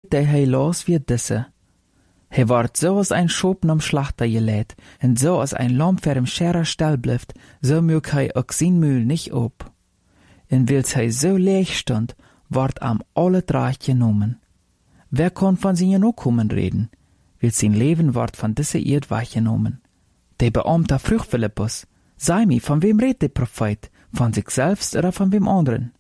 Zeit, der hij los wie disse. Hij wordt zo als ein Schopen am Schlachter gelegt, en zo als ein Lamm für im Scherer Stall blifft, so mög hij ook zijn Mühl nicht op. En wils hij so leeg stond, wordt am alle draag genomen. Wer kon von zijn Genokommen reden? Wils zijn Leben wordt van disse Erd weggenomen. Der Beamte vroeg Philippus, sei mi, von wem redet der Prophet? Von sich selbst oder von wem anderen?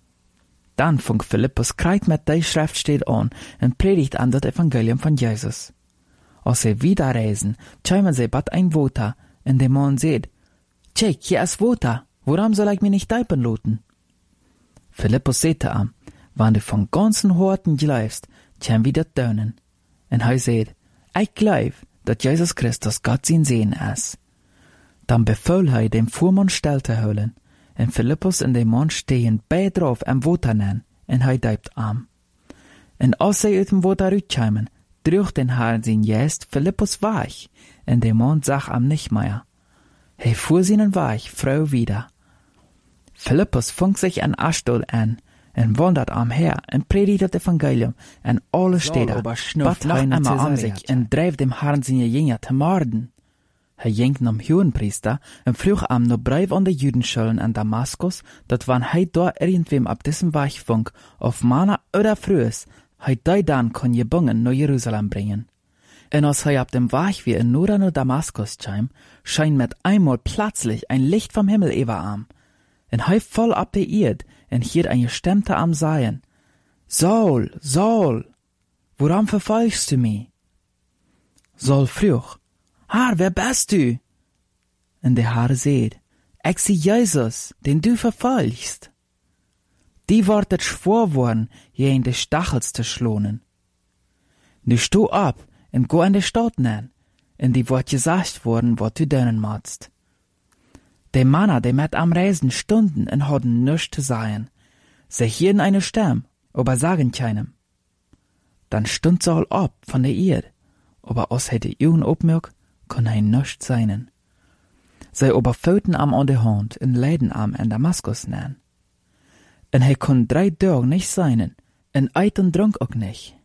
Dann fing Philippus kreit mit der Schriftstelle an und predigt an das Evangelium von Jesus. Als sie wieder reisen, kämen sie bad ein Water, und der Mann sagt, Check, hier ist Water, warum soll ich mich nicht teipen lassen? Philippus sagte ihm, wenn du von ganzen Horten glaubst, kämen wir das tun. Und er sagt, ich glaube, dass Jesus Christus Gott sein Sehen ist. Dann befahl er dem Fuhrmann still zu holen, und Philippus und der Mann stehen beide drauf am Water nennen, und er deibt am. Und als sie aus dem Water rauskamen, drüch den Herrn sein Geist Philippus weich, und der Mann sah am nicht mehr. Er fuhr seinen Weg froh wieder. Philippus fängt sich an Aschdod an, und wandert am her, und predigt das Evangelium, und alle Städte, bat noch einmal an sich, und dreif dem Herrn seine Jünger zu morden. Er ging zum Hohenpriester und flüch am no Brief an die Judenschulen an Damaskus, dat wann hei dort irgendwem ab diesem Weg funk, auf Mana oder Frühes, hei dei dann kon gebungen no Jerusalem bringen. Und als hei ab dem Weg wie in Nura no Damaskus kam, scheint mit einmal plötzlich ein Licht vom Himmel über am. Und hei voll ab der Erd, und hielt eine Stimme am Seien. Saul, Saul, woran verfolgst du mich? Saul frug, Herr, wer bist du? Und der Herr sagt, ich sei Jesus, den du verfolgst. Die wortet schwor worden, je in de Stachels zu schlonen. Nu sto ab und go an de Stadt nen, und die wort gesagt worden, wat du dönen magst. De Männer, die mit am Reisen stunden und hadden nichts zu sagen. Sie hielten eine Stimme, aber sagen keinem. Dann stund Saul ab von der Erde, aber als er die Augen aufmerkt, kon hij nichts seinen. Zij oberfülten am an der Hand und leiden am in Damaskus nennen. Und hij kon 3 Tage nicht seinen, und eit und trank auch nicht.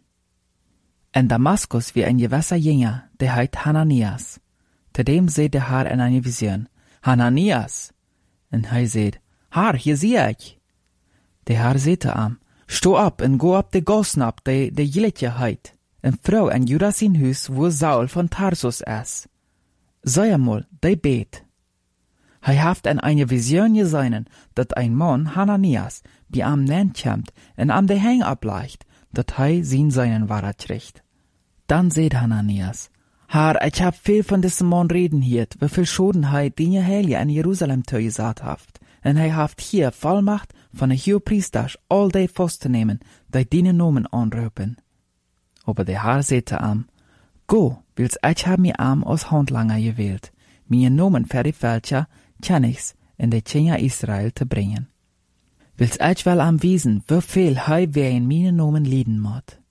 In Damaskus wie ein gewisser Jünger, der heit Hananias. Zu dem seht der Herr in einer Vision, Hananias. Und hij seht, Herr, hier sieh ich. Der Herr sagte am, sto ab und go ab de Gossen ab, de Jiletje heit. Een vrouw in Judas zijn huis, wo Saul von Tarsus ist. Sei einmal, de bet. Hij haft in eine Vision gesehen, dat ein Mann, Hananias, bei am nen kommt und am de Hang ableicht, dat hij seinen Wahrheit kriegt. Dann seht Hananias, Herr, ich hab viel von diesem Mann reden hiert, wieviel Schodenheit die je Heilige in Jerusalem gesagt haft. Und hij haft hier Vollmacht von der Hohepriester all de festzunehmen, die deine Nomen anrufen. Aber der Herr sagte am, Go, wils ich hab mi am aus Handlanger gewählt, mir Nomen für die Völker, kann ich's in die Kinder Israel zu bringen. Wils ich wel am wiesen, wieviel hei wer in meine Nomen lieden mod.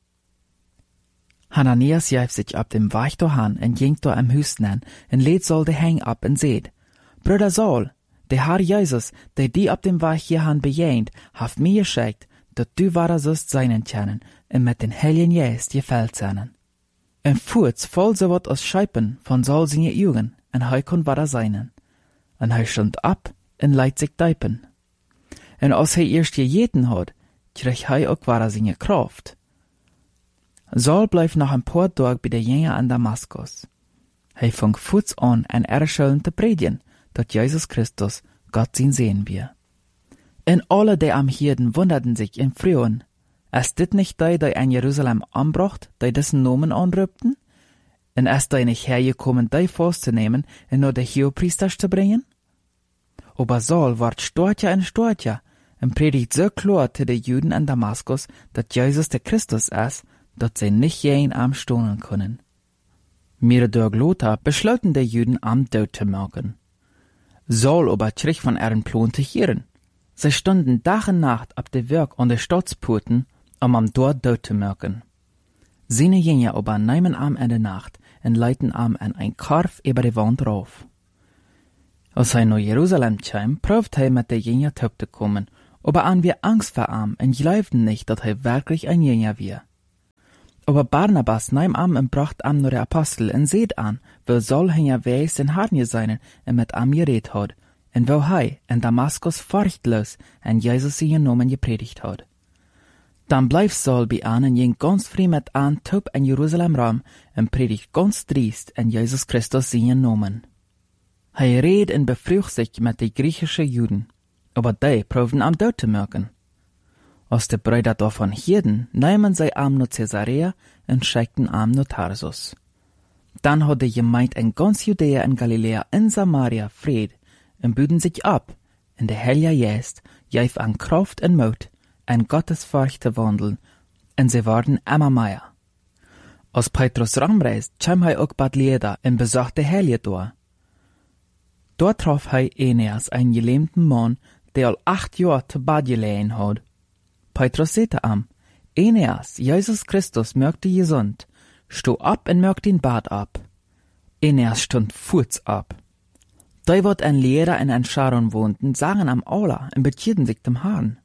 Hananias jäf sich ab dem Weg dahan und ging da am Hüs nen, und lädt Saul de Hang ab und seht, Bruder Saul, der Herr Jesus, der die ab dem Weg hierhan bejähnt, haft mir geschickt, dat du wahrer sollst seinen kennen, und mit den Heiligen Geist gefällt seinen. Und fuhrts voll so wat aus Scheipen von Saul seine Augen, und hei kon wahrer seinen. Und hei stund ab, und leit sich deipen. Und als hei erst gejeten hat, krieg hei auch wahrer seine Kraft. Saul bleif noch ein paar Tage bei der Jünger an Damaskus. Hei fang fuhrts an, ein Erschöllen zu predigen, dat Jesus Christus Gott sein sehen wir. Und alle, die am Hirden, wunderten sich in Frühen. Ist dit nicht die in Jerusalem anbracht, die dessen Nomen anrübten? Und ist die nicht hergekommen, die festzunehmen und nur der Hohepriester zu bringen? Aber Saul ward storcher und predigt so klar zu den Juden in Damaskus, dass Jesus der Christus ist, dass sie nicht jeden am stohlen können. Mir durch Lothar beschlossen die Juden am Tod zu machen. Saul aber krieg von ihren Plan zu hören. Sie stunden Tag und Nacht ab der Werk an der Stadtsporten, am dort Tod zu machen. Seine Jünger aber nehmen am in der Nacht und leiten am an ein Karf über die Wand rauf. Als er nach Jerusalem kam, prüft er mit der Jünger zu kommen, aber an wir Angst vor ihm und glaubten nicht, dass er wirklich ein Jünger war. Aber Barnabas nahm am en bracht am nur de Apostel en seed aan, wel soll hen ja wees en harnje zijn en met am gereed had, en wel hij en Damaskus furchtlos en Jezus in je nomen gepredigt had. Dan blijft Saul bij aan en ging ganz vrij met aan top en Jeruzalem ram en predigt ganz driest en Jezus Christus in je nomen. Hij reed en bevroeg zich met de Griechische Juden, aber die proefden am dood te maken. Als de Brüder davon hielden, nahmen sie am naar Caesarea en schickten am naar Tarsus. Dan had de gemeente in ganz Judäa en Galilea en Samaria vrede en buden zich ab, en de Heilige Geest gaf an Kraft en Mut en Gottesfurcht te wandelen, en sie waren immer mehr. Als Petrus ramreist, kwam hij ook bij Lydda en bezocht de Heilige door. Dort traf hij Aeneas, een gelähmten man, der al 8 jaar te bad gelegen had. Petrus sagte am, Aeneas, Jesus Christus mögt die gesund, sto ab en mögt den Bad ab. Aeneas stund furz ab. Da wird ein Lehrer in ein Scharon wohnten, sagen am Aula en betjeden sich dem Haaren.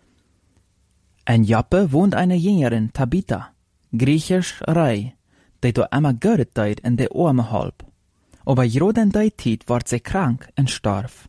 In Joppe wohnt eine Jüngerin, Tabitha, griechisch Rei, die do immer göret deid in de Arme halb. Aber joden deid Tiet ward sie krank en starf.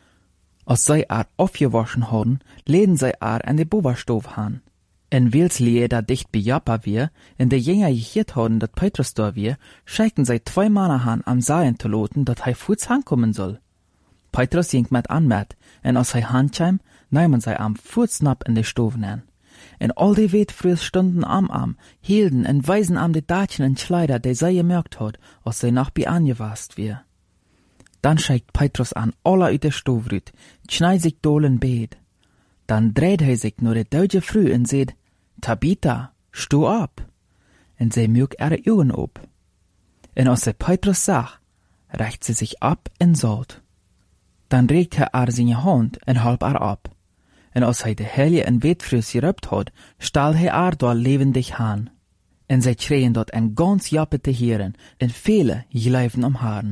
Als zij haar afgewaschen hadden, leden zij haar in de bovenstoof aan. En wils Lydda dicht bij Joppa weer, en de Jünger gehoord hadden dat Petrus daar weer, schickten zij 2 Männer aan am Seien te loten, dat hij voets aankomen soll. Petrus ging met aanmet, en als hij handkwam, namen zij am voetsnap in de stoven aan. En al die weetfrühe stunden am, hielden en weisen am de Datchen en Kleider, die zij gemerkt had, als zij nog bij angewast weer. Dan schickt Petrus an alle uit de stoofruut, schneit sich dolen beet. Dan dreht hij zich naar de duidje vrouw en zegt, Tabitha, sto op. En zij mögt ihre Augen op. En als zij Petrus zag, recht sie sich ab en zat. Dan regt hij haar zijn hand en halp haar op. En als hij de Heilige en weetfrüh gerupt had, stal hij haar door levendig aan. En zij schreien dort en ganz Joppe te heren, en vele geleiven om haren.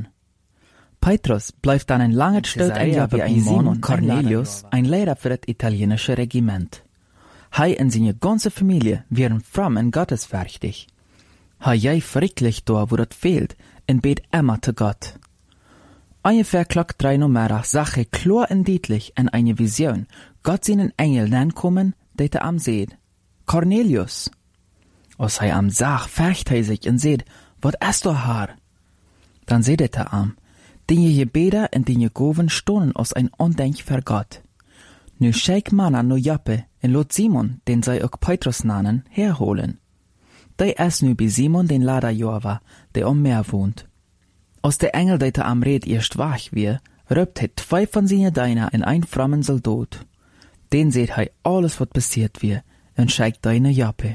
Petrus blijft dan een lange tijd in Joppe bij Simon Cornelius, een leider voor het italienische regiment. Hij en zijn ganze familie waren fromm en gottesfürchtig. Hij jij fricklich door wo dat fehlt, en bet immer te Gott. Ungefähr klock 3 Uhr middag zag hij klar en deutlich in eine Vision Gott seinen Engel nankommen, dat er am seht. Cornelius. Als hij am zag, färcht hij zich en zegt, wat is er haar? Dan zegt er am, die je Gebete en die je Goven stonen als ein Ondenk voor Gott. Nu schick Manna no Joppe en lot Simon, den zij ook Petrus nannen, herholen. Die is nu bij Simon den Lader Jova, der am Meer wohnt. Als der Engel, der am Red erst wach wie, röpt hij 2 von seinen Diener in ein frommen Soldat. Den seht hij alles, wat passiert wie, en schickt die naar Joppe.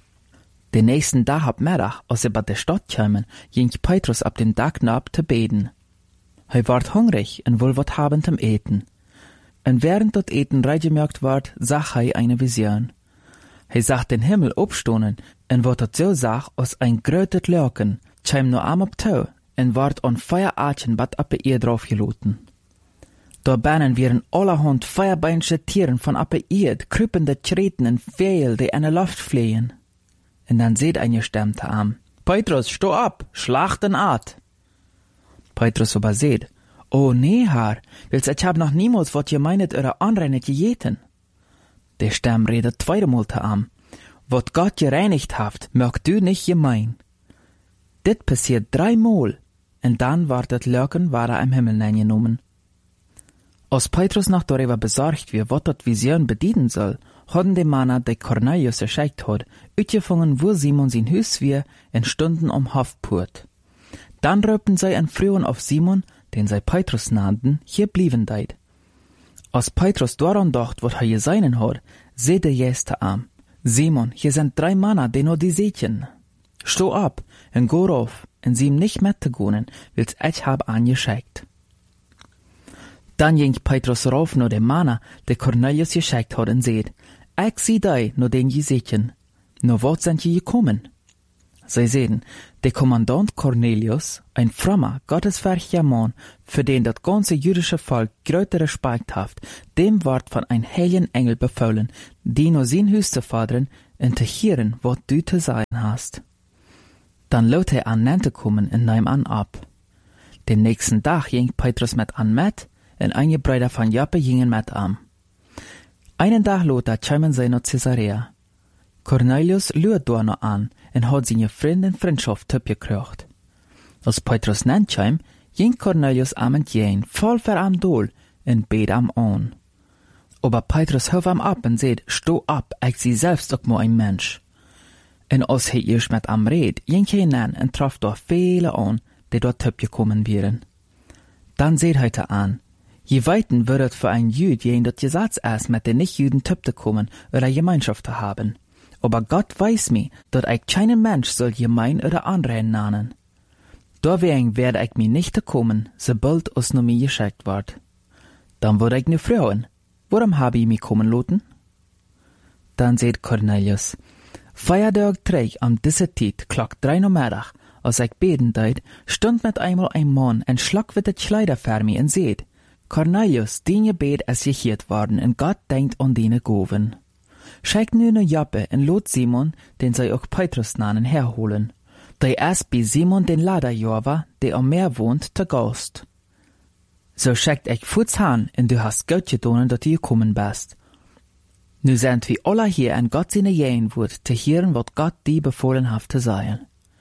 Den nächsten Tag ab Mittag, als sie bei der Stadt kamen, ging Petrus ab dem Dach nab te beten. Hij ward hungrig en wil wat haben zum Eten. En während dat Eten reingemerkt ward, zag hij eine Vision. Hij zag den Himmel opstonen en wat dat zo zag als ein grötet Lurken, kwam no am op touw en ward on Feueraatchen bat op de Eerd draufgeloten. Daarbinnen waren allerhand feierbeinsche Tieren von op de Eerd, krupende Treten en Vögel, die in de Luft fliehen. En dan seht eine Stimme am, Petrus, sto ab, schlag den Aat. Petrus aber seht, oh nee, Herr, wils ich hab noch niemals wat je meinet eure Anreinet gegeten. Der Stamm redet zweimal am, wat Gott gereinigt haft, mögt du nicht gemein. Dit passiert 3 Mal, en dann war dat Lurken war im Himmel eingenommen. Als Petrus noch darüber besorgt wie wat dat Vision bedienen soll, hadden die Männer, die Cornelius erschickt hat, uitgefangen, wo Simon sein Hus wie, en stunden Haftpoort. Dann röpten sie en Frühen auf Simon, den sie Petrus nannten, hier blieben deit. Als Petrus daran dacht, wat hij seinen hat, seht der Jester am. Simon, hier sind 3 Männer, die nur die sehtjen. Sto ab, en go rauf, en sie ihm nicht mitzugonen, wils ich hab angeschickt. Dann ging Petrus rauf nur de Männer, die Cornelius geschickt hat, en seht, ich sieh dei nur den je sehtjen. Nur wat sind je gekommen? Sie sehen, der Kommandant Cornelius, ein frommer, gottesfürchtiger Mann, für den das ganze jüdische Volk größte Respekt haft, dem ward von ein heiligen Engel befohlen, die nur sein Haus zu fordern und zu hören, was du zu sagen hast. Dann lot er an Nente kommen und nahm an ab. Den nächsten Tag ging Petrus mit an mit, und einige Brüder von Joppe gingen mit an. Einen Tag lot er kämen sie nach Caesarea. Cornelius luert da noch an und hat seine Freunde und Freundschaft gekriegt. Als Petrus nennt kam, ging Cornelius am entgegen, voll für am Dol, und bet am an. Aber Petrus hört am ab und sagt, steh ab, ich sie selbst auch mal ein Mensch. Und als er erst mit am red, ging er hinein und traf dort viele an, die dort gekommen wären. Dann seht heute an, je weiten würdet für ein Jüd jen dort Gesetz erst mit den Nicht-Jüden zu kommen oder Gemeinschaft zu haben. Aber Gott weiß mir, dass ich keinen Mensch soll gemein oder anrennen nahen. Deswegen werde ich mir nicht kommen, sobald es nur mir geschickt wird. Dann wurde ich ne Frauen. Warum habe ich mich kommen lassen? Dann sagt Cornelius, Feiertag träg am diese Zeit, klock 3 Uhr Mittag, als ich beten deut, stund mit einmal ein Mann und schlag mit de Kleider für mich und seht, Cornelius, dein Gebet ist gehört worden und Gott denkt an deine Goven. Schickt nu ne Joppe und lot Simon, den sei auch Petrus nannen, herholen. Der ist bei Simon den Laderjörver, der am Meer wohnt, zu Gast. So schickt ich Fuß han, und du hast Gott getan, dass du gekommen bist. Nu sind wir alle hier und Gott seine Jähen wird, zu hören, was Gott dir befohlen hat zu sagen.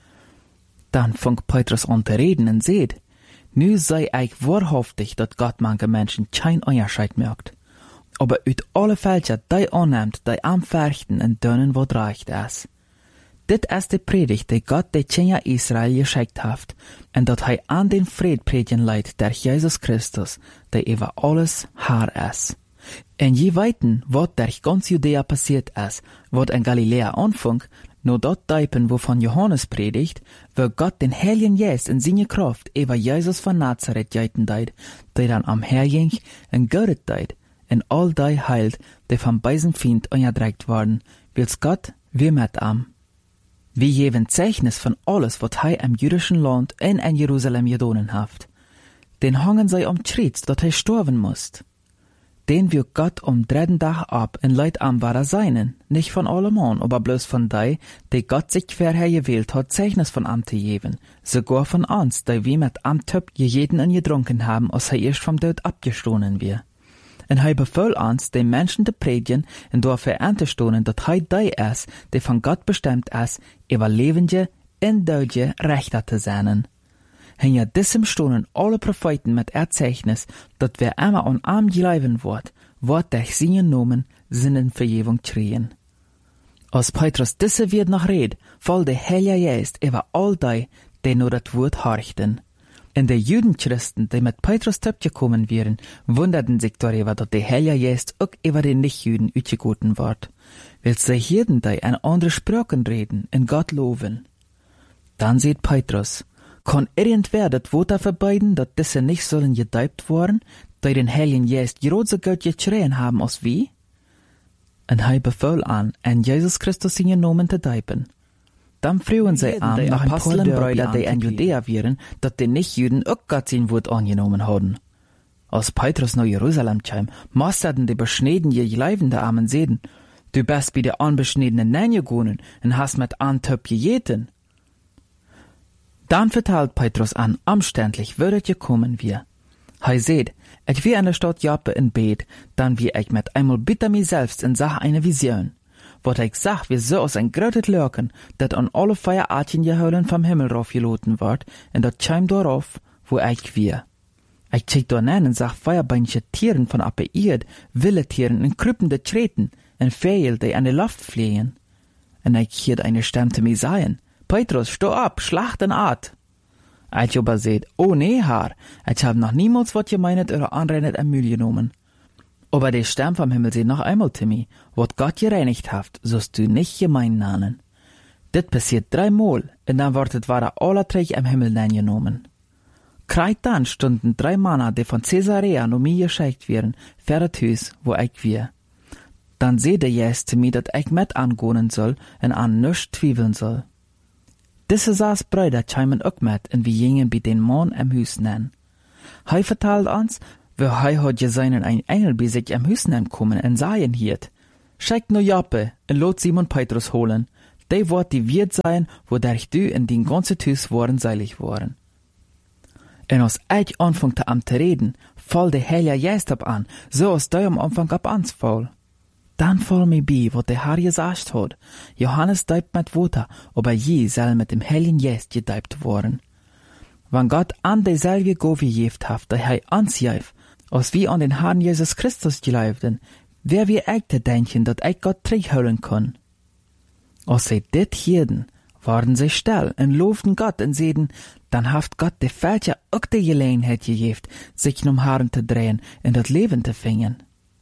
Dann fängt Petrus an zu reden und seht, nu sei ich wahrhaftig, dass Gott manche Menschen kein Unterschied merkt. Aber uit alle Fälscher, die annimmt, die am Verchten und dönnen, was reicht es. Dit ist die Predigt, die Gott de Kinder Israel geschickt hat, und dat hij an den Fried predigen leidt, der Jesus Christus, der über alles Herr ist. En je weiten, wat der ganz Judäa passiert ist, wat in Galiläa anfing, nur dort Deipen, wovon Johannes predigt, wo Gott den Heiligen Geist in seine Kraft über Jesus von Nazareth geiten deit, der dann am Herging und göret deit, en all die heilt, die vom beisen Feind unterdrückt worden, wills Gott wir mit am. Wir geben Zeichnis von alles, was hei im jüdischen Land in Jerusalem gedonen haft. Den hangen sei Schritt, dat hei sterben musst. Den wird Gott am 3. Tag ab in Leid am war seinen, nicht von allemann, aber bloß von die Gott sich vorher gewählt hat, Zeichnis von am zu geben, sogar von uns, die wir mit am Töpf jeden und getrunken haben, als er erst vom Tod abgestohlen wir. Und hij befahl uns, den Menschen zu predigen und dafür anzustohlen, dass hij die ist, die von Gott bestimmt ist, über lebende und döde Rechter zu sein. Und ja diesem stohlen alle Propheten mit Erzeichnis, dass wer immer an arm geleiben wird durch seine Nomen Sinnen Vergebung kriegen. Als Petrus diese wird noch red, voll der Heilige Geist über all die nur das Wort horchten. Und die Judenchristen, die mit Petrus gekommen wären, wunderten sich darüber, dass der Heilige Geist auch über den Nichtjuden ausgegoten ward, weil sie hierden die an andere Sprachen reden und Gott loben. Dann sieht Petrus, kann irgendwer das Wort verbeiden, dass diese nicht sollen gedeibt worden, die den Heiligen Geist gerade so gut geschrien haben als wie? Und er befahl an Jesus Christus in Namen zu deiben. Dann frühen sie an nach ein paar Brüder, die in Judäa wären, dass die Nichtjuden auch Gott sein Wort angenommen haben. Als Petrus nach Jerusalem kam, musterten die beschneden je leibende Armen sehen, du bist bei der unbeschniedenen Nein gegangen und hast mit Antöp gejeten. Dann verteilt Petrus an, umständlich würdet ihr kommen wir. Hei seht, ich wie in der Stadt Joppe in Bet, dann wie ich mit einmal bitter mir selbst in Sache eine Vision. Wat ich sag, wie so aus ein grötet Lurken, dat an alle Feierartchen geholen vom Himmel rauf geloten ward, und dat scheim darauf, wo ich wir. Ich check da nen und sag feierbeinche Tieren von appe Erd, wilde Tieren und krüppende Treten, und Vögel, die an der Luft fliehen. Und ich hiert eine Stimme zu mir sagen, Petrus, steh ab, schlacht den Art. Ich aber seht, oh nee, Herr, ich hab noch niemals wat gemeinet oder anrennet am Müll genommen. Aber der Stern vom Himmel seht noch einmal, Timmy, wat Gott gereinigt haft, sollst du nicht gemein nannen. Dit passiert 3 Mal, und dann wartet war aller 3 am Himmel genommen. Kreit dann stunden 3 Männer, die von Caesarea no mir geschickt werden, für das Haus, wo ich wir. Dann seht der Jesus zu mir, dat ich mit angehen soll und an nichts zweifeln soll. Diese saß Brüder chaimen ook met en wie gingen bij den Mann am Huis nennen. Hij vertelt ons, wie hij had gesehen ein Engel bij sich am Huis nennen kommen en sagen hiert, schickt no Joppe en lot Simon Petrus holen, die wordt die Wirt sein, wodurch du in den ganzen Huis worden seilig worden. En als ich anfangte am te reden, fall de Heilige Geist ab an, so als du am Anfang ab ans fall. Dann fall mir bei, wat der Herr gesagt hat. Johannes deibt mit Wasser, aber je soll mit dem Heiligen Geist gedeibt worden. Wenn Gott an derselbe Gabe gegeben hat, die er uns gibt, als wir an den Herrn Jesus Christus glaubten, wer wir echt denken, dass ich Gott zurückholen kann. Als sie dit hielten, waren sie still und lobten Gott und sagten, dann hat Gott de Väter auch die Gelegenheit gegeben, sich um Herren zu drehen und das Leben zu finden.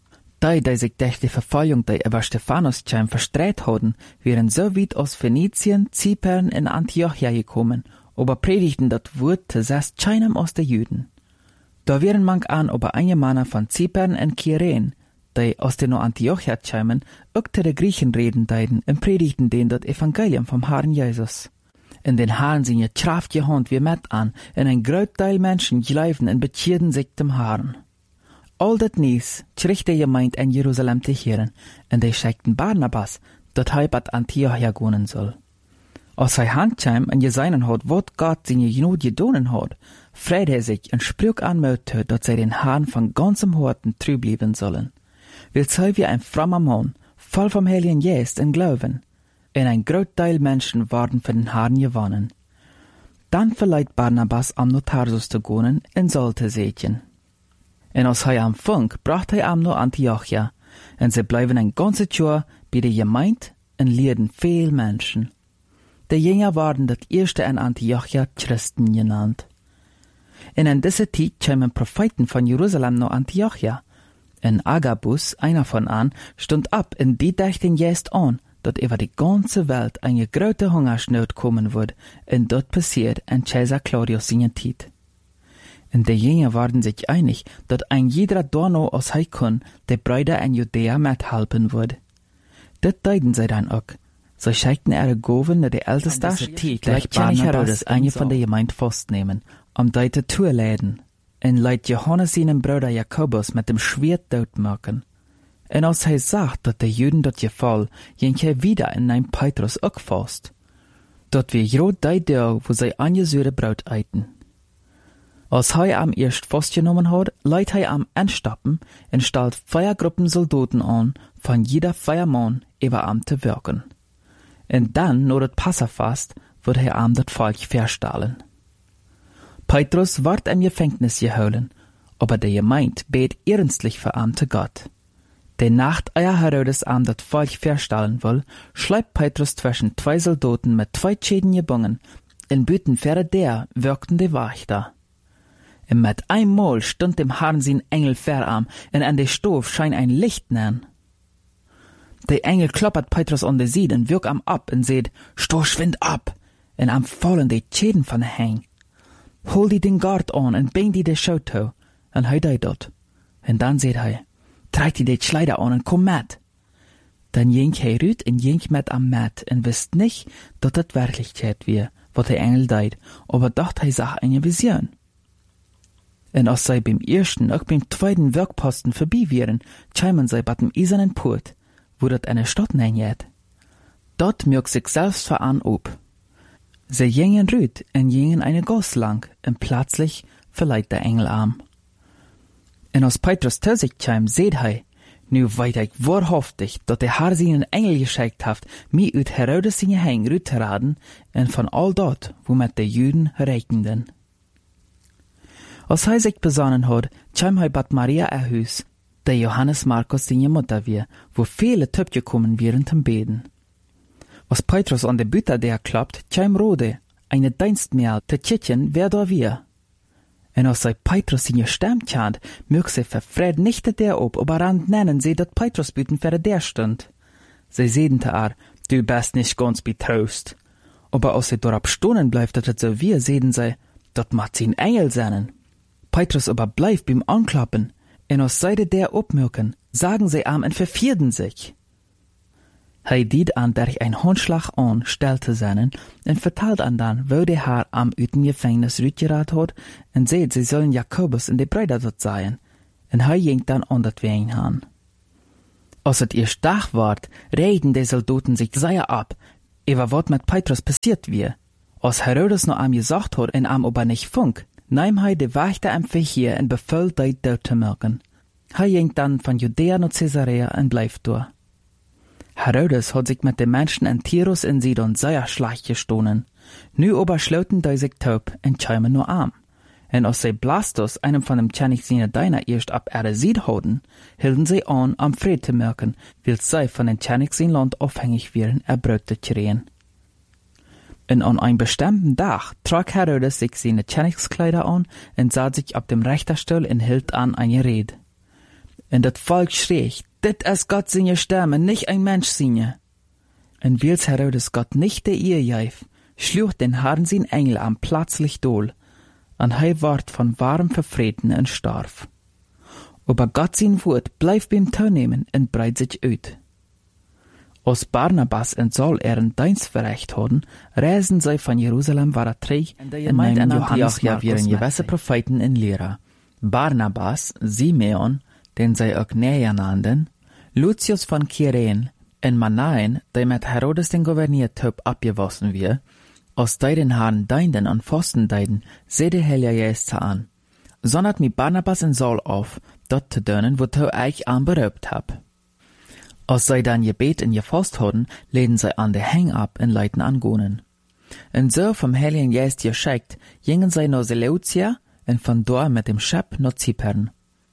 Die sich durch die Verfolgung, die über Stephanus verstreut hatten, wären so weit aus Phönizien, Zypern und Antiochia gekommen, aber predigten das Wort zuerst keinem aus den Juden. Da wären manch an aber einige Männer von Zypern und Kyrene, die aus den Antiochia kämen, auch zu den Griechen reden deuten und predigten denen das Evangelium vom Herrn Jesus. In den Herrn sind ihr Kraft gehand wie mit an, und ein Großteil Menschen glauben und bekehren sich dem Herrn. All dat Nies kriegt die Gemeinde in Jerusalem zu hören, und die schickten Barnabas, dat er bei Antiochia gehen soll. Als er handkam und gesehen hat, wat Gott seine Gnade getan hat, freut er sich und sprach an Mut, dass sie den Herrn von ganzem Herzen treu bleiben sollen. Weil sei wie ein frommer Mann, voll vom Heiligen Geist und Glauben, und ein Großteil Menschen waren für den Herrn gewonnen. Dann verleiht Barnabas am Tarsus zu gehen und sollte sehen. Und als er am Funk, brachte er am nur Antiochia, und sie bleiben ein ganzes Jahr bei der Gemeinde und lehrten viel Menschen. Die Jünger waren das erste in Antiochia Christen genannt. Und in dieser Zeit kamen Propheten von Jerusalem nach Antiochia. Und Agabus, einer von an, stund ab und die dachten jetzt an, dass über die ganze Welt eine große Hungersnot kommen wird, und dort passiert in Caesar Claudius seine Zeit. Und die Jünger waren sich einig, dass ein jeder Dorno aus Heikon die Brüder in Judäa mithelfen würde. Das deuten sie dann auch. Sie schickten ihre Gaben nach der ältesten Stadt, gleich Barnabas, eine von der Gemeinde festnehmen, die zu Tür läden, und leit Johannes seinen Bruder Jakobus mit dem Schwert totmachen. Und als er sagt, dass die Juden dort gefallen, ging er wieder in ein Petrus auch fast. Dort wir grad die Tag, wo sie angesührte Brot eiten. Als er am erst festgenommen hat, leitet er am Endstappen und stellt 4 Gruppen Soldaten an, von jeder 4 Mann über am zu wirken. Und dann, nur das Passafast, wird er am das Volk verstahlen. Petrus wird im Gefängnis geholen, aber der Gemeinde bet ernstlich für am zu Gott. Die Nacht, Herodes am das Volk verstahlen will, schleibt Petrus zwischen 2 Soldaten mit 2 Schäden gebunden, in Büten für der wirkten die Wächter. Und mit einmal stund dem Herrn sein Engel verarm, und an der Stof scheint ein Licht nähen. Der Engel kloppert Petrus an der Seite und wirkt am ab und seht, steh schwind ab, und am fallen die Schäden von der Hang. Hol die den Gard an und bring die der Schauto, und hei die dort. Und dann seht er, trag die Kleider an und komm mit. Dann ging er rüt und ging mit am Mat und wisst nicht, dass das Wirklichkeit wär, was der Engel deit, aber dacht er sah eine Vision. Und als sie beim ersten, auch beim zweiten Werkposten vorbei wären, kämen sie bei dem eisernen Port, wo dort eine Stadt nennt. Dort mög sich selbst veran ob. Sie gingen rüt und gingen eine Gasse lang, und plötzlich verleiht der Engel arm. Und als Petrus zu sich kam, seht er, nu weit ich wahrhaftig, dass der Herr seinen Engel geschickt hat, mich ut Herodes seine Hang rüt zu raten, und von all dort, womit die Juden rechneten. Als er sich besonnen hat, kam er bei Maria Hus, der Johannes Markus seine Mutter war, wo viele gekommen wären zum Beten. Als Petrus an der Bütte der klappt, kam Rode, eine Dienstmägd, zu kicken, wer da war. Und als sie Petrus seine Stimme kennt, mög sie verfreut nicht der ob, aber rand nennen sie, dass Petrus Büten für der stund. Sie sehen du bist nicht ganz betrost. Aber als sie dort stunden bleibt, dass es so wir, sehen sie, dat macht sie ein Engel sein. Petrus aber bleibt beim Anklappen, und aus Seite der opmürken, sagen sie am und verfierden sich. Hij diet aan der ein Handschlag an, stellte seinen, en vertelt an dan, wo der Herr am uiten Gefängnis rütgerat hat, en seht, sie sollen Jakobus en de Brüder dort seien. En hij ging dan an dat ween han. Als het eerst dag ward, reden de Soldaten sich sehr ab, über wat mit Petrus passiert wie. Als Herodes noch am gesagt hat en am aber nicht funk, nahm hij de Wächter am Verheer en bevel die dort zu merken. Hij ging dann von Judäa nach Caesarea en bleef door. Herodes hat sich mit den Menschen in Tyrus und Sidon sehr schlecht gestohlen. Nu aber schloten die sich taub und kämen nur arm. Und als sie Blastus, einem von dem König seiner Diener, erst ab sieht hatten, hielten sie an, am Fried zu merken, weil sie von dem König sein Land abhängig wären, Brot zu kriegen. Und an einem bestimmten Tag trug Herodes sich seine Königskleider an und sah sich auf dem Richterstuhl und hielt an eine Rede. Und das Volk schrie, dit ist Gott seine Stimme, nicht ein Mensch seine. Und weil Herodes Gott nicht der Ehe gab, schlug den Herrn sein Engel am plötzlich dohl, und er ward von warm verfreten und starb. Aber Gott sein Wort bleibt beim Teilnehmen und breit sich aus. Als Barnabas und Saul ihren Dienst verricht hatten, reisten sie von Jerusalem war Träg und in Antiochia wären gewisse Propheten und Lehrer. Barnabas, Simeon, den sie auch Näher nannten, Lucius von Kyrene und Manaen, der mit Herodes den Gouverniertyp abgewaschen wird, als die den Herrn deinden und Pfosten deiden, seh der Heilige Geist an. Sondert mi Barnabas und Saul auf, dort zu dönen, wo du euch anberaubt hab. Als sie dann gebet und gefasst hatten, leden sie an der Häng ab und leiten angonen. Und so vom Heiligen Geist geschickt, gingen sie nach Seleucia und von dort mit dem Schiff nach Zypern.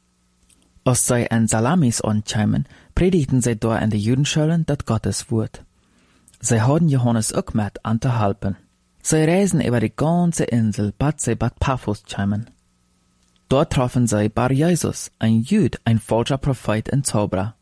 Als sie in Salamis ankamen, predigten sie dort in den Judenschulen das Gotteswort. Sie hatten Johannes auch mit anzuhalten. Sie reisen über die ganze Insel, bis sie bei Paphos kamen. Dort trafen sie Bar Jesus, ein Jud, ein falscher Prophet und Zauberer.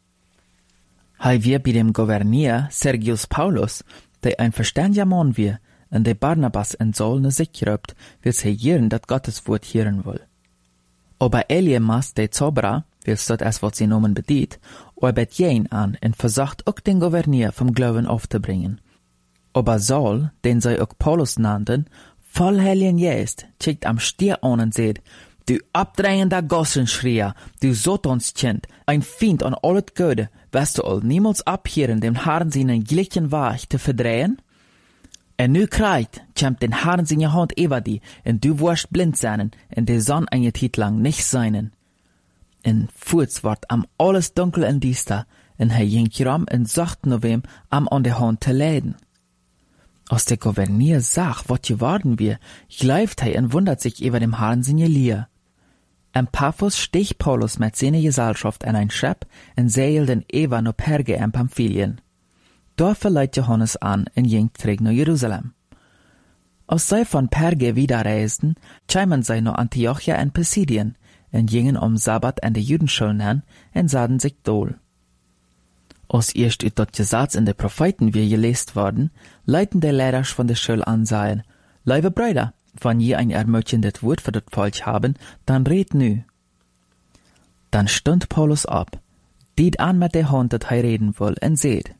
Er war bei dem Gouverneur Sergius Paulus, der ein verständiger Mann war, und der Barnabas und Saul nach sich geraubt, weil sie hören das Gotteswort hören will. Aber Elimas, der Zauberer, weil das ist, was sie nomen bedient, arbeitet jen an und versucht auch den Gouverneur vom Glauben aufzubringen. Aber Saul, den sie auch Paulus nannten, voll Heiligen Geist, schickt am Stier an und sagt, du abdrängender Gossenschreier, du Satanskind, ein Feind an alles Gute, wirst du all niemals abhören, dem Herrn seinen gleichen Weg zu verdrehen? Und nu kreit, kämmt den Herrn seine Hand über die, und du wirst blind sein, und die Sonne eine Zeit lang nicht seinen. Und Furz ward am alles dunkel und düster, und er ging rum und sagte nur wem, am an der Hand zu leiden. Als der Gouverneur sah, wat geworden wir, gleift er und wundert sich über dem Herrn seine Lier. Am Paphos stich Paulus mit seiner Gesellschaft in ein Schiff und seilten Eva nach Perge in Pamphylien. Dort verleiht Johannes an und ging zurück nach Jerusalem. Als sie von Perge wieder reisten, kamen sie nach Antiochia in Pisidien und gingen Sabbat an die Judenschulen hin und sahen sich dohl. Als erst ut dat Gesetz in de Propheten wir gelesen worden, leiten die Lehrer von der Schule an sagen, liebe Brüder, wenn je ein ermutigendes Wort für das Volk haben, dann red nu. Dann stund Paulus ab, diet an mit der Hand, dat er reden will, und seht.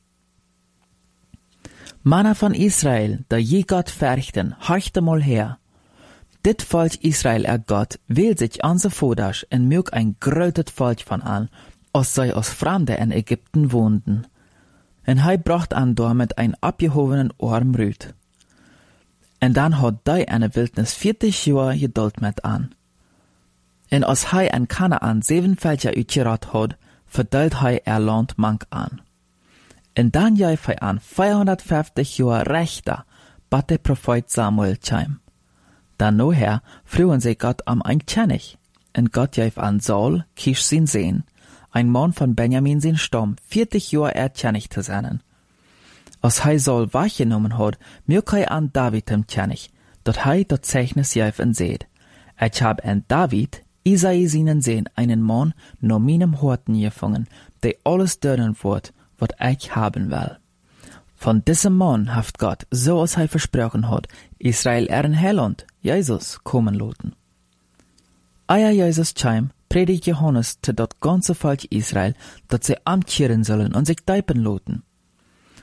Männer von Israel, da je Gott fürchten, horchte mal her. Dit Volk Israel Gott will sich an se Vodasch und mög ein grötet Volk von an, als sei aus Fremde in Ägypten wohnten. Und er bracht an damit ein abgehobenen Armrüt. Und dann hat die eine Wildnis 40 Jahre Geduld mit an. Und als er in Kanaan 7 Völker uitgerat hat, verteilt er Land mank an. Und dann gab er an 450 Jahre Rechter, bat der Prophet Samuel kam. Dann nachher frühen sie Gott am ein König. Und Gott gab an Saul, Kisch sein Sehen, ein Mann von Benjamin sein Stamm, 40 Jahre König zu sein. Als er Saul wahrgenommen hat, mög er an David dem König, dort er das Zeichnis gab und seht. Ich hab an David, Isai seinen Sehen, einen Mann nach meinem Horten gefangen, der alles töten wird, was ich haben will. Von diesem Mann haft Gott, so als er versprochen hat, Israel ihren Heiland, Jesus, kommen lassen. Eier Jesus kam, predigt Johannes zu das ganze Volk Israel, dass sie amkehren sollen und sich teipen lassen.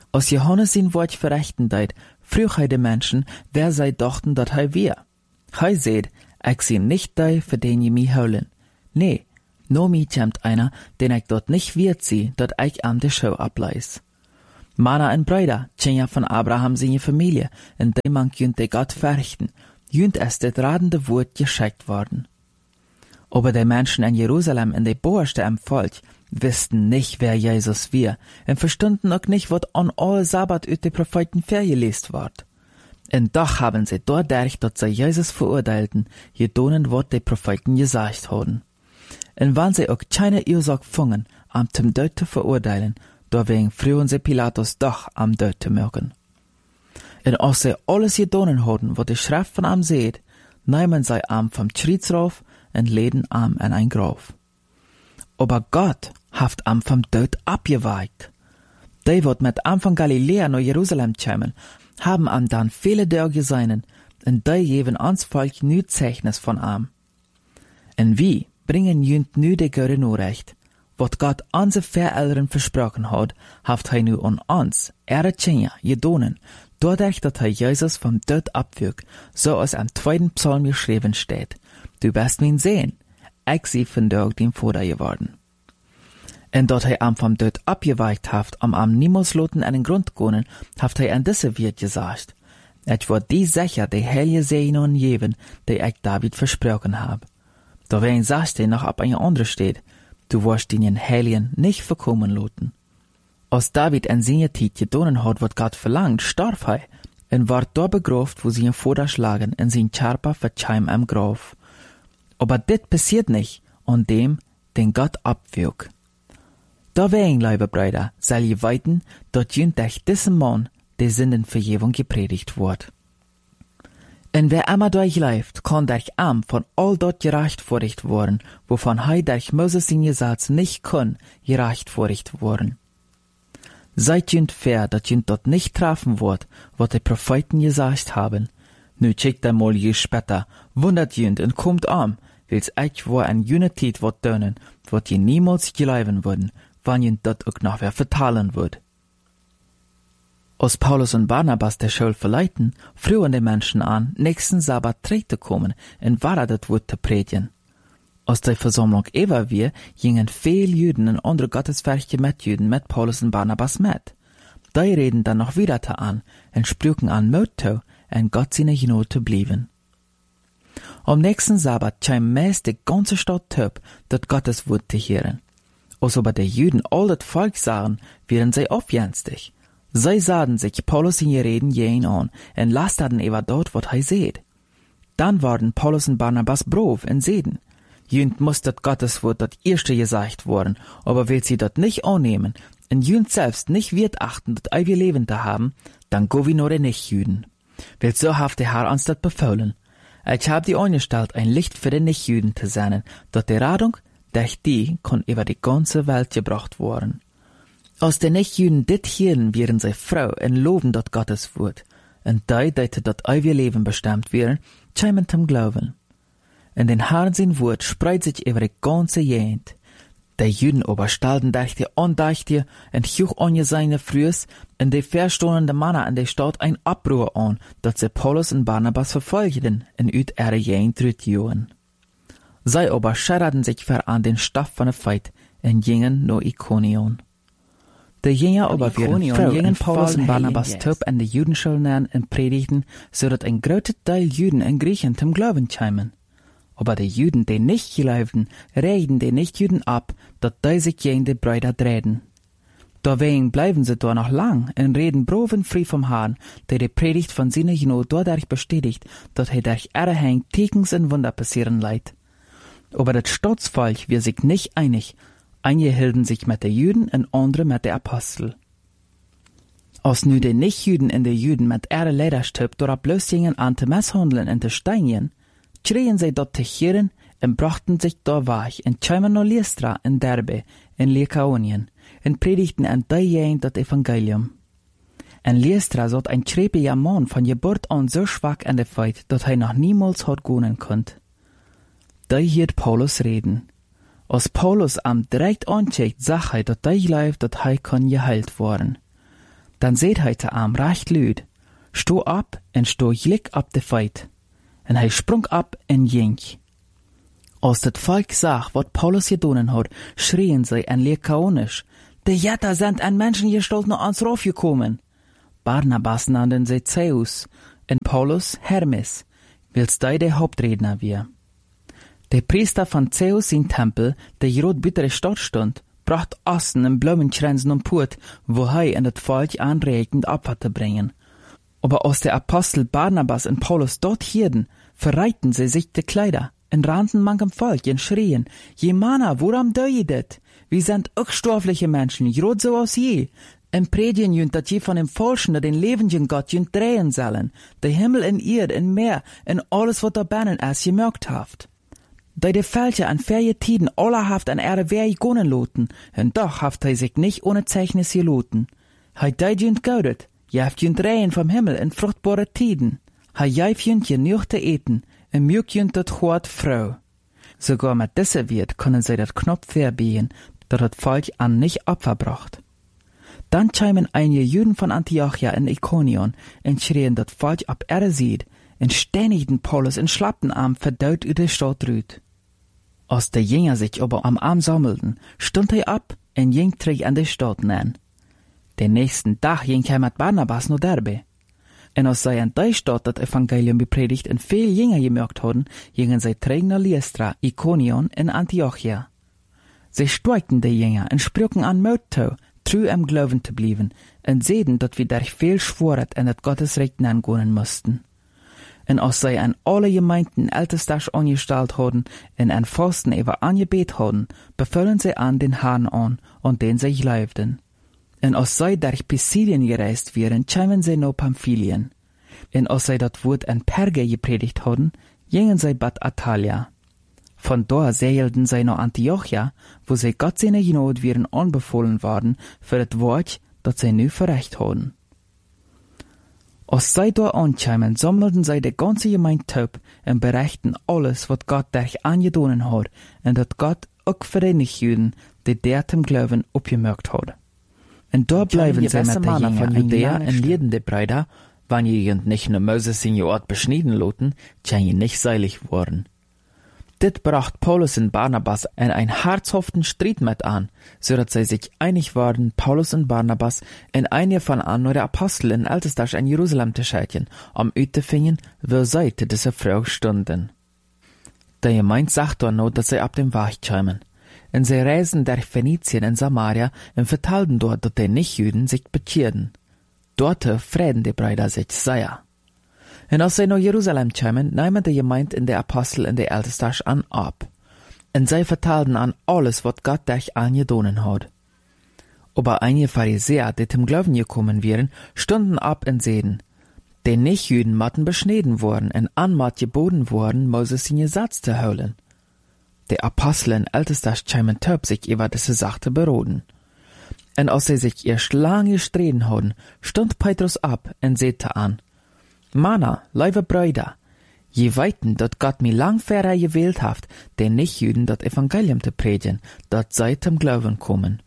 Als Johannes sein Wort verrechten deit, früh hei de Menschen, wer sei dachten, dat hei wär. Hei seht, ich sie nicht dei, für den je mi heulen. Nee, no mi kämmt einer, den ich dort nicht wird sie, dat ich am de Show ableis. Mana en Brüder, tjenja von Abraham seine Familie, en de man jünt de Gott verrichten, jünt es det radende Wort geschickt worden. Aber die Menschen in Jerusalem in de Boerste am Volk wussten nicht, wer Jesus wir, und verstanden auch nicht, was an all Sabbat ut de Propheten vergelesen ward. Und doch haben sie dadurch, dass sie Jesus verurteilten, gedonen, was de Propheten gesagt haben. Und wenn sie auch keine Ursache fungen, am zum Tod zu verurteilen, deswegen frühen sie Pilatus doch am Tod zu mögen. Und als sie alles gedonen haben, was die Schrift von ihm seht, nehmen sie ihm vom Schritt rauf und leden ihm in ein Grab. Aber Gott haft ihm vom Tod abgeweicht. Die, wat mit ihm von Galiläa nach Jerusalem kämen, haben ihm dann viele Tage gesehen, und die geben ans Volk nu Zeichnis von ihm. Und wie bringen jünt nu de gute Nachricht, wat Gott unsere Vereltern versprochen hat, haft hij nu an uns, Tjenja, gedonen, dadurch, dass hij Jesus vom Tod abwürgt, so als am 2. Psalm geschrieben steht. Du bist mein Sehen, ich sie von Tag dem Vater geworden. Und dort hij am vom Tod abgeweicht haft, am niemals loten einen Grund gonen, haft hij an diese Wirt gesagt. Et wird die sicher die heilige Sehnen geben, die ich David versprochen hab. Da wen sagst du noch ab eine andere steht, du wirst den Heiligen nicht verkommen loten. Als David in seiner Zeit gedonen hat, was Gott verlangt, starb er, und ward dort begraft, wo sie ihn vorderschlagen, in sein Körper verzeim am Grab. Aber dit passiert nicht, an dem, den Gott abwürgt. Deswegen, liebe Brüder, soll ihr weiten, dass jünt durch diesen Mann die Sündenvergebung gepredigt wird. Und wer immer durchläuft, kann durch ihm von all dort gerechtfertigt worden, wovon er durch Moses in Gesetz nicht kann, gerechtfertigt worden. Seid jünt fair, dass jünt dort nicht treffen wird, was die Propheten gesagt haben. Nu checkt einmal je später, wundert jünt und kommt an, wils ich wo ein Unität wird dönen, wat je niemals geleiben würden, wann jünt dort auch noch wer vertalen wird. Als Paulus und Barnabas der Schule verleiten, frühen die Menschen an, nächsten Sabbat zu kommen und wahrer das Wort zu predigen. Als die Versammlung über wir, gingen viele Juden und andere gottesfähige Mitjuden mit Paulus und Barnabas mit. Die reden dann noch wieder an und sprechen an Mut zu, und Gott seine Gnade zu bleiben. Am nächsten Sabbat kam meist die ganze Stadt töp, das Gottes Wort zu hören. Als aber die Juden all das Volk sahen, wären sie aufjenstig. Sie sahen sich Paulus in ihr Reden jähen an und lasterten über dort, was er seht. Dann waren Paulus und Barnabas brav und seden. Jünt muss das Gotteswort das erste gesagt worden, aber will sie das nicht annehmen und jünt selbst nicht wird achten, das ewige Leben zu haben, dann go wie nur die Nichtjüden. Will so haft der Herr uns das befohlen. Ich hab die angestellt, ein Licht für die Nichtjüden zu sein, dort die Radung, durch die kann über die ganze Welt gebracht worden. Als die Nichtjüden dit hielden, wären sie froh und loben dort Gottes Wort, und die das ewige Leben bestimmt wären, kämen zum Glauben. Und den Herrn sein Wort spreit sich über die ganze Gegend. Die Juden aber stellten durch die Andächte und hoch angesehene Frühs und die verstehenden Männer in der Stadt ein Abruhr an, dass sie Paulus und Barnabas verfolgten und ut ihre Gegend zurückjohen. Sie aber schererten sich ver an den Stoff von der Feit und gingen nach Ikonion. Die Jünger aber wären froh, gingen Paulus und Barnabas top in die Judenschule lernen und predigten, so dass ein großer Teil Juden und Griechen zum Glauben kämen. Aber die Juden, die nicht glaubten, reden die Nichtjuden ab, dass die sich gegen die Brüder drehen. Deswegen bleiben sie da noch lang und reden brav und frei vom Herrn, der die Predigt von seiner Gnade dadurch bestätigt, dass er durch ihre Tekens und Wunder passieren leiht. Aber das Staatsvolk wird sich nicht einig, einige hielten sich mit den Juden und andere mit den Apostel. Als nu die Nichtjuden und die Juden mit ihrer Lederstöp durch bloß gingen an zu misshandeln und zu steinigen, schrien sie dort zu Chiren und brachten sich da weich und kämen nach Lystra in Derbe in Lykaonien und predigten an diejenigen das Evangelium. In Lystra saß ein schrebiger Mann von Geburt an so schwach an der Feit, dass er noch niemals hat gehen konnte. Da hielt Paulus reden. Als Paulus am direkt ancheckt, sagt er, dass der läuft, dass er kann geheilt worden. Dan seht hij te am recht luid, sto ab en sto gelijk op de feit. En hij sprong ab en ging. Als het volk zag wat Paulus gedaan had, schrien zij en lykaonisch, de Jätter sind an Menschengestalt naar ons Rauf gekommen. Barnabas nannten sie Zeus en Paulus Hermes, wils die der Hauptredner wir. Der Priester von Zeus in Tempel, der groot buiten de stad stond, bracht Osten en Blumenkränzen und Put, wo hij en het volk aanreikend Opfer te bringen. Aber als der Apostel Barnabas und Paulus dort hielten, verreiten sie sich die Kleider en rannten manchem Volk en schrien, je Manna, woran doe je dit? Wir sind auch stoffliche Menschen, groot so als je. En predigen junt dat je van dem Falschen naar den levenden Gott junt drehen sollen, de Himmel en Erde en Meer en alles wat da binnen is gemerkt haft. Die de Völker an verje Tiden allerhaft an Erde wer gegonnen loten, en doch haft hij sich nicht ohne Zeichnis geloten. Hij deid junt goudet, jeft junt drehen vom Himmel in fruchtbare Tiden. Hij jeft junt genug te eten, en mjuk junt dat Gott Frau. Sogar mit dieser Wirt können sie dat Knopf verbiegen, dat het Volk an nicht Opfer bracht. Dann chimen einige Juden von Antiochia in Ikonion und schrien dat Volk ab Erde sieht, und stänigten Paulus in Schlappenarm verdaut über die Stadt rüht. Als die Jünger sich aber am Arm sammelten, stund er ab und ging zurück an die Stadt nähen. Den nächsten Tag ging er mit Barnabas nach Derbe. Und als sie an der Stadt das Evangelium bepredigt und viel Jünger gemerkt hatten, gingen sie zurück nach Lystra, Ikonion in Antiochia. Sie stärkten die Jünger und sprachen an Mut zu, treu am Glauben zu bleiben, und sehen, dass wir durch viel Schworet in das Gottesreich angehen mussten. Und als sie an alle Gemeinden Ältestag angestellt haben und an Fasten über angebet haben, befüllen sie an den Herrn an und den sie glaubten. Und als sie durch Pisidien gereist wären, kamen sie nach Pamphylien. Und als sie das Wort an Perge gepredigt haben, gingen sie Bad Atalia. Von dort segelten sie nach Antiochia, wo sie Gott seine Gnade wären anbefohlen worden für das Wort, das sie nu verrecht haben. Als sie dort ankamen, sammelten sie die ganze Gemeinde taub und berichten alles, was Gott durch angedonen hat, und dass Gott auch für die Nichtjuden, die der zum Glauben abgemerkt hat. Und dort bleiben sie mit der Jünger von Judäa und lehrten die Brüder, wenn jemand nicht nur Moses in ihr Ort beschnitten loten, kann je nicht seilig worden. Dit bracht Paulus und Barnabas in einen herzhaften Streit mit an, so dass sie sich einig waren, Paulus und Barnabas in eine von an der Apostel in Ältestag in Jerusalem zu schicken, um uitzufinden, wo sie zu dieser Frau stunden. Der Gemeinde sagt dann noch, dass sie ab dem Weg kamen. Und sie reisten durch Phönizien und Samaria und vertelten dort, dass die Nichtjuden sich bekehrten. Dort frieden die Brüder sich sehr. Und als sie nach Jerusalem kamen, nahmen die Gemeinde in der Apostel in der Ältestag an ab. Und sie vertelten an alles, was Gott durch angedonen hat. Aber einige Pharisäer, die zum Glauben gekommen wären, stunden ab und sehen, die Nichtjuden matten beschnitten worden und anmat geboten worden, Moses in Gesetz zu holen. Die Apostel in Ältestag kamen taub sich über diese Sache beroden. Und als sie sich erst lange gestritten hatten, stund Petrus ab und sagte an, Manna, liebe Brüder, je weiten, dat Gott mir lang vorher gewählt haft, den Nichtjuden dat Evangelium zu predigen, dat sei zum Glauben kommen.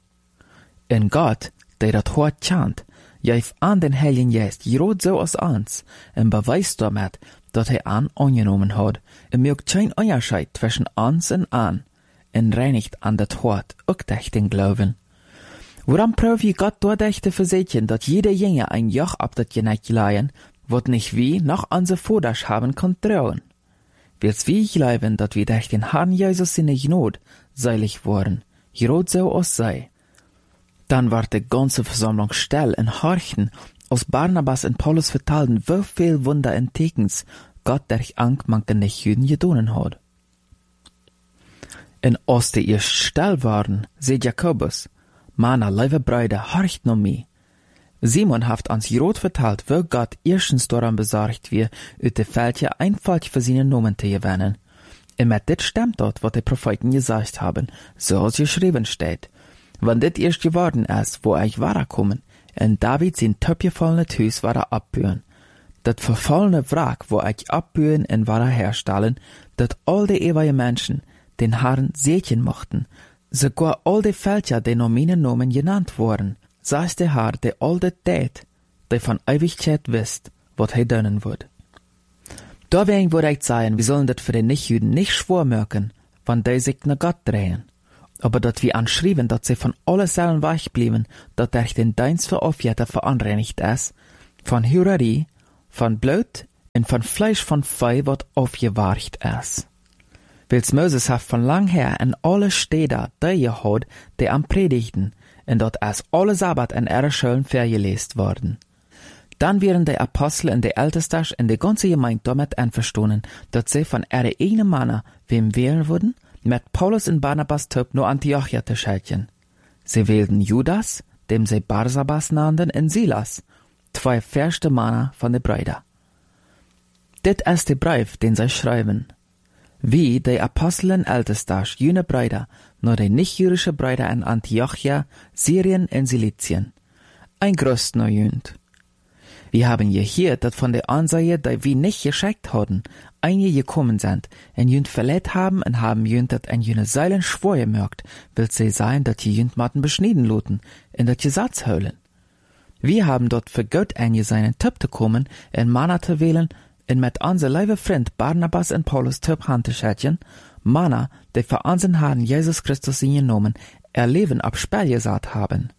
In Gott, der dat hort chant, jeif an den Heiligen Geist, grot so als uns, und beweist damit, dat er an angenommen hat, und mögt kein Unterscheid zwischen uns und an, und reinigt an dat hort auch durch den Glauben. Woran prüf je Gott dadurch zu versichern, dat jeder Jünger ein Joch ab dat Geneig leihen, wat nicht wie noch unsere Vordersch haben kann trauen. Wird's wie ich glauben, dat wir durch den Herrn Jesus in der Gnade seilig worden, grot so als sei. Dann war die ganze Versammlung still und horchten, als Barnabas und Paulus vertelten, wie viel Wunder und Tekens Gott durch manche Nichtjuden gedonen hat. Und als die erst still waren, seht Jakobus, Manna, liebe Brüder, horcht nur mich. Simon haft ans Jrot vertalt, wo Gott erstens daran besorgt wir, ut de Völker einfach für seine Nomen zu gewinnen. Und mit dit stimmt dort, was die Propheten gesagt haben, so als geschrieben steht. Wenn dit erst geworden ist, wo euch wahrer kommen, und David sein töpfgefallene Hüs wahrer abbühen. Dat verfallene Wrack, wo euch abbühen und wahrer herstellen, dat all die ewige Menschen den Herrn segnen mochten, sogar all die Völker, die noch meine Nomen genannt wurden, sagt der Herr, der all das tät, der von Ewigkeit wisst, was er dönnen wird. Deswegen würde ich sagen, wir sollen das für die Nichtjuden nicht schwor merken, wenn die sich nach Gott drehen. Aber dat wir anschrieben, dat sie von alle Seelen weich blieben, dat durch den Dienst für Aufjäter verunreinigt ist, von Hurerie, von Blut und von Fleisch von Vieh, wat aufgewarcht ist. Wils Moses hat von lang her in alle Städte die gehad, die am Predigten, und dort ist alle Sabbat in ihre Schulen vergelesen worden. Dann wären die Apostel und die Ältesten und die ganze Gemeinde damit einverstanden, dass sie von ihre eigenen Männer wem wählen würden, mit Paulus und Barnabas Töp nur Antiochia zu schicken. Sie wählten Judas, dem sie Barsabas nannten, und Silas, zwei erste Männer von den Brüdern. Dit ist der Brief, den sie schreiben. Wie die Apostel und Ältesten, jene Brüder, nur die nicht-jüdische Brüder in Antiochia, Syrien und Silizien. Ein Gruß noch jünd. Wir haben gehört, dass von der Ansaie, die wir nicht geschickt hatten, einige gekommen sind, und jünd verletzt haben und haben jünd dat en jüne Seilen schwor gemerkt, will sie sein, dass die jünd matten beschnieden loten, in dat Gesetz heulen. Wir haben dort für Gott seinen Typ zu kommen, in Manna zu wählen, und mit unser liebe Freund Barnabas und Paulus Typ Hand zu schätzen, Manna, die für unseren Herrn Jesus Christus genommen, ihr Leben ab Spell gesagt haben.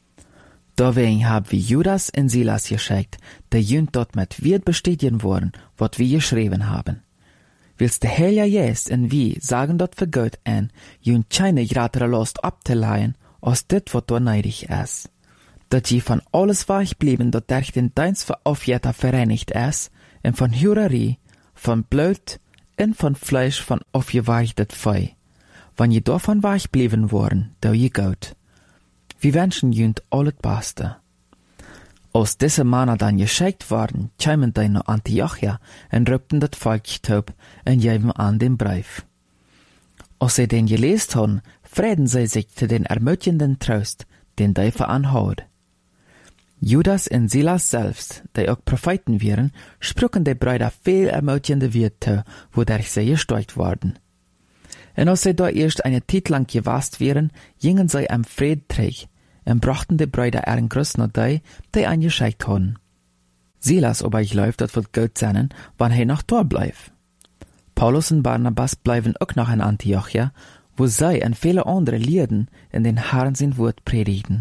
Deswegen haben wir Judas und Silas geschickt, der jünd dort mit wird bestätigen worden, was wir geschrieben haben. Willst der Heilige Geist und wir sagen dort für Gott an, jünd keine gratere Lust abzuleihen, als dit, was dort neidig ist. Dass je von alles weich blieben, dort durch den Dienst für Aufjäter vereinigt ist, und von Hurerie, von Blut und von Fleisch von aufgeweichtet Vieh. Wenn je davon weich blieben worden, da je Gott. Wir wünschen jünd alles Beste. Aus diesem Mann dann geschickt worden, kämen die nach Antiochia und rübten das Volk taub und geben an den Brief. Als sie den gelesen haben, freuten sie sich zu den ermutigenden Trost, den die veranhaut. Judas und Silas selbst, die auch Propheten wären, sprachen die Brüder viel ermutigende Worte, wodurch sie gestärkt wurden. Und als sie da erst eine Zeit lang gewast wären, gingen sie am Friedträg und brachten die Brüder ihren Gruß nach die angeschickt haben. Silas aber ich läuft, das wird gut sein, wann er noch da bleibt. Paulus und Barnabas bleiben auch noch in Antiochia, wo sie und viele andere Lieden in den Herrn sein Wort predigten.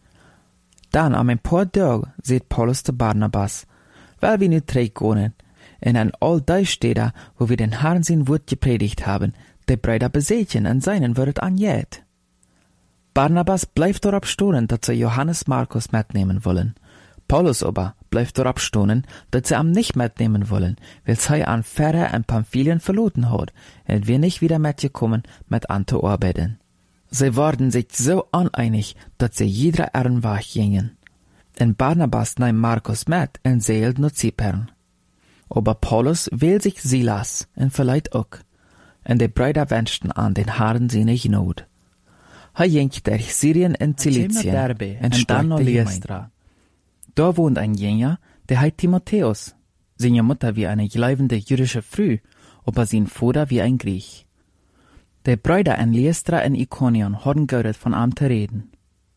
Dann am ein paar Tage seht Paulus zu Barnabas, weil wir nicht träggonen, und an all die Städte, wo wir den Herrn sein Wort gepredigt haben, die Brüder besetzen und seinen wird anjet. Barnabas bleibt darauf stehen, dass sie Johannes Markus mitnehmen wollen. Paulus aber bleibt darauf stehen, dass sie ihn nicht mitnehmen wollen, weil sie an Pferde und Pamphylien verloren hat und wir nicht wieder mitgekommen mit an zu arbeiten. Sie wurden sich so uneinig, dass sie jeder ihren Weg gingen. Und Barnabas nahm Markus mit und seilt nach Zypern. Aber Paulus wählt sich Silas und vielleicht auch. Und die Brüder wünschten an den Herrn seine Gnade. Er ging durch Syrien und Zilizien und dann nach Lystra. Da wohnt ein Jünger, der heißt Timotheus. Seine Mutter wie eine gleibende jüdische Frau, aber sein Vater wie ein Griech. Die Brüder in Lystra und Ikonion hatten gehört von ihm zu reden.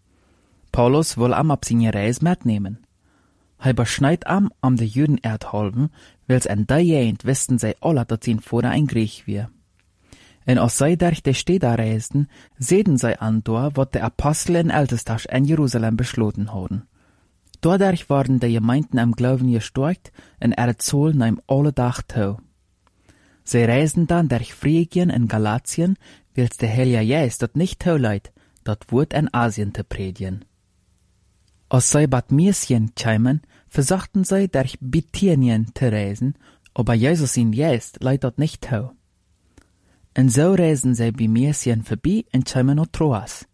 Paulus will ihm auf seine Reise mitnehmen. Er beschneit ihm die Juden erdhalben, weil in der Gegend wussten sie alle, dass sein Vater ein Griech war. Und als sie durch die Städte reisten, sehen sie an dort, was die Apostel und Ältesten in Jerusalem beschlossen hatten. Dadurch wurden die Gemeinden am Glauben gestärkt und ihre Zahl nahm alle Tag zu. Sie reisten dann durch Phrygien und Galatien, weil der Heilige Geist dort nicht zuleiht, das Wort in Asien zu predigen. Als sie Bad Mysien kamen, versuchten sie durch Bithynien zu reisen, aber Jesus in Geist leiht dort nicht zu. Und so reisen sie bei Mysien vorbei und kamen nach Troas.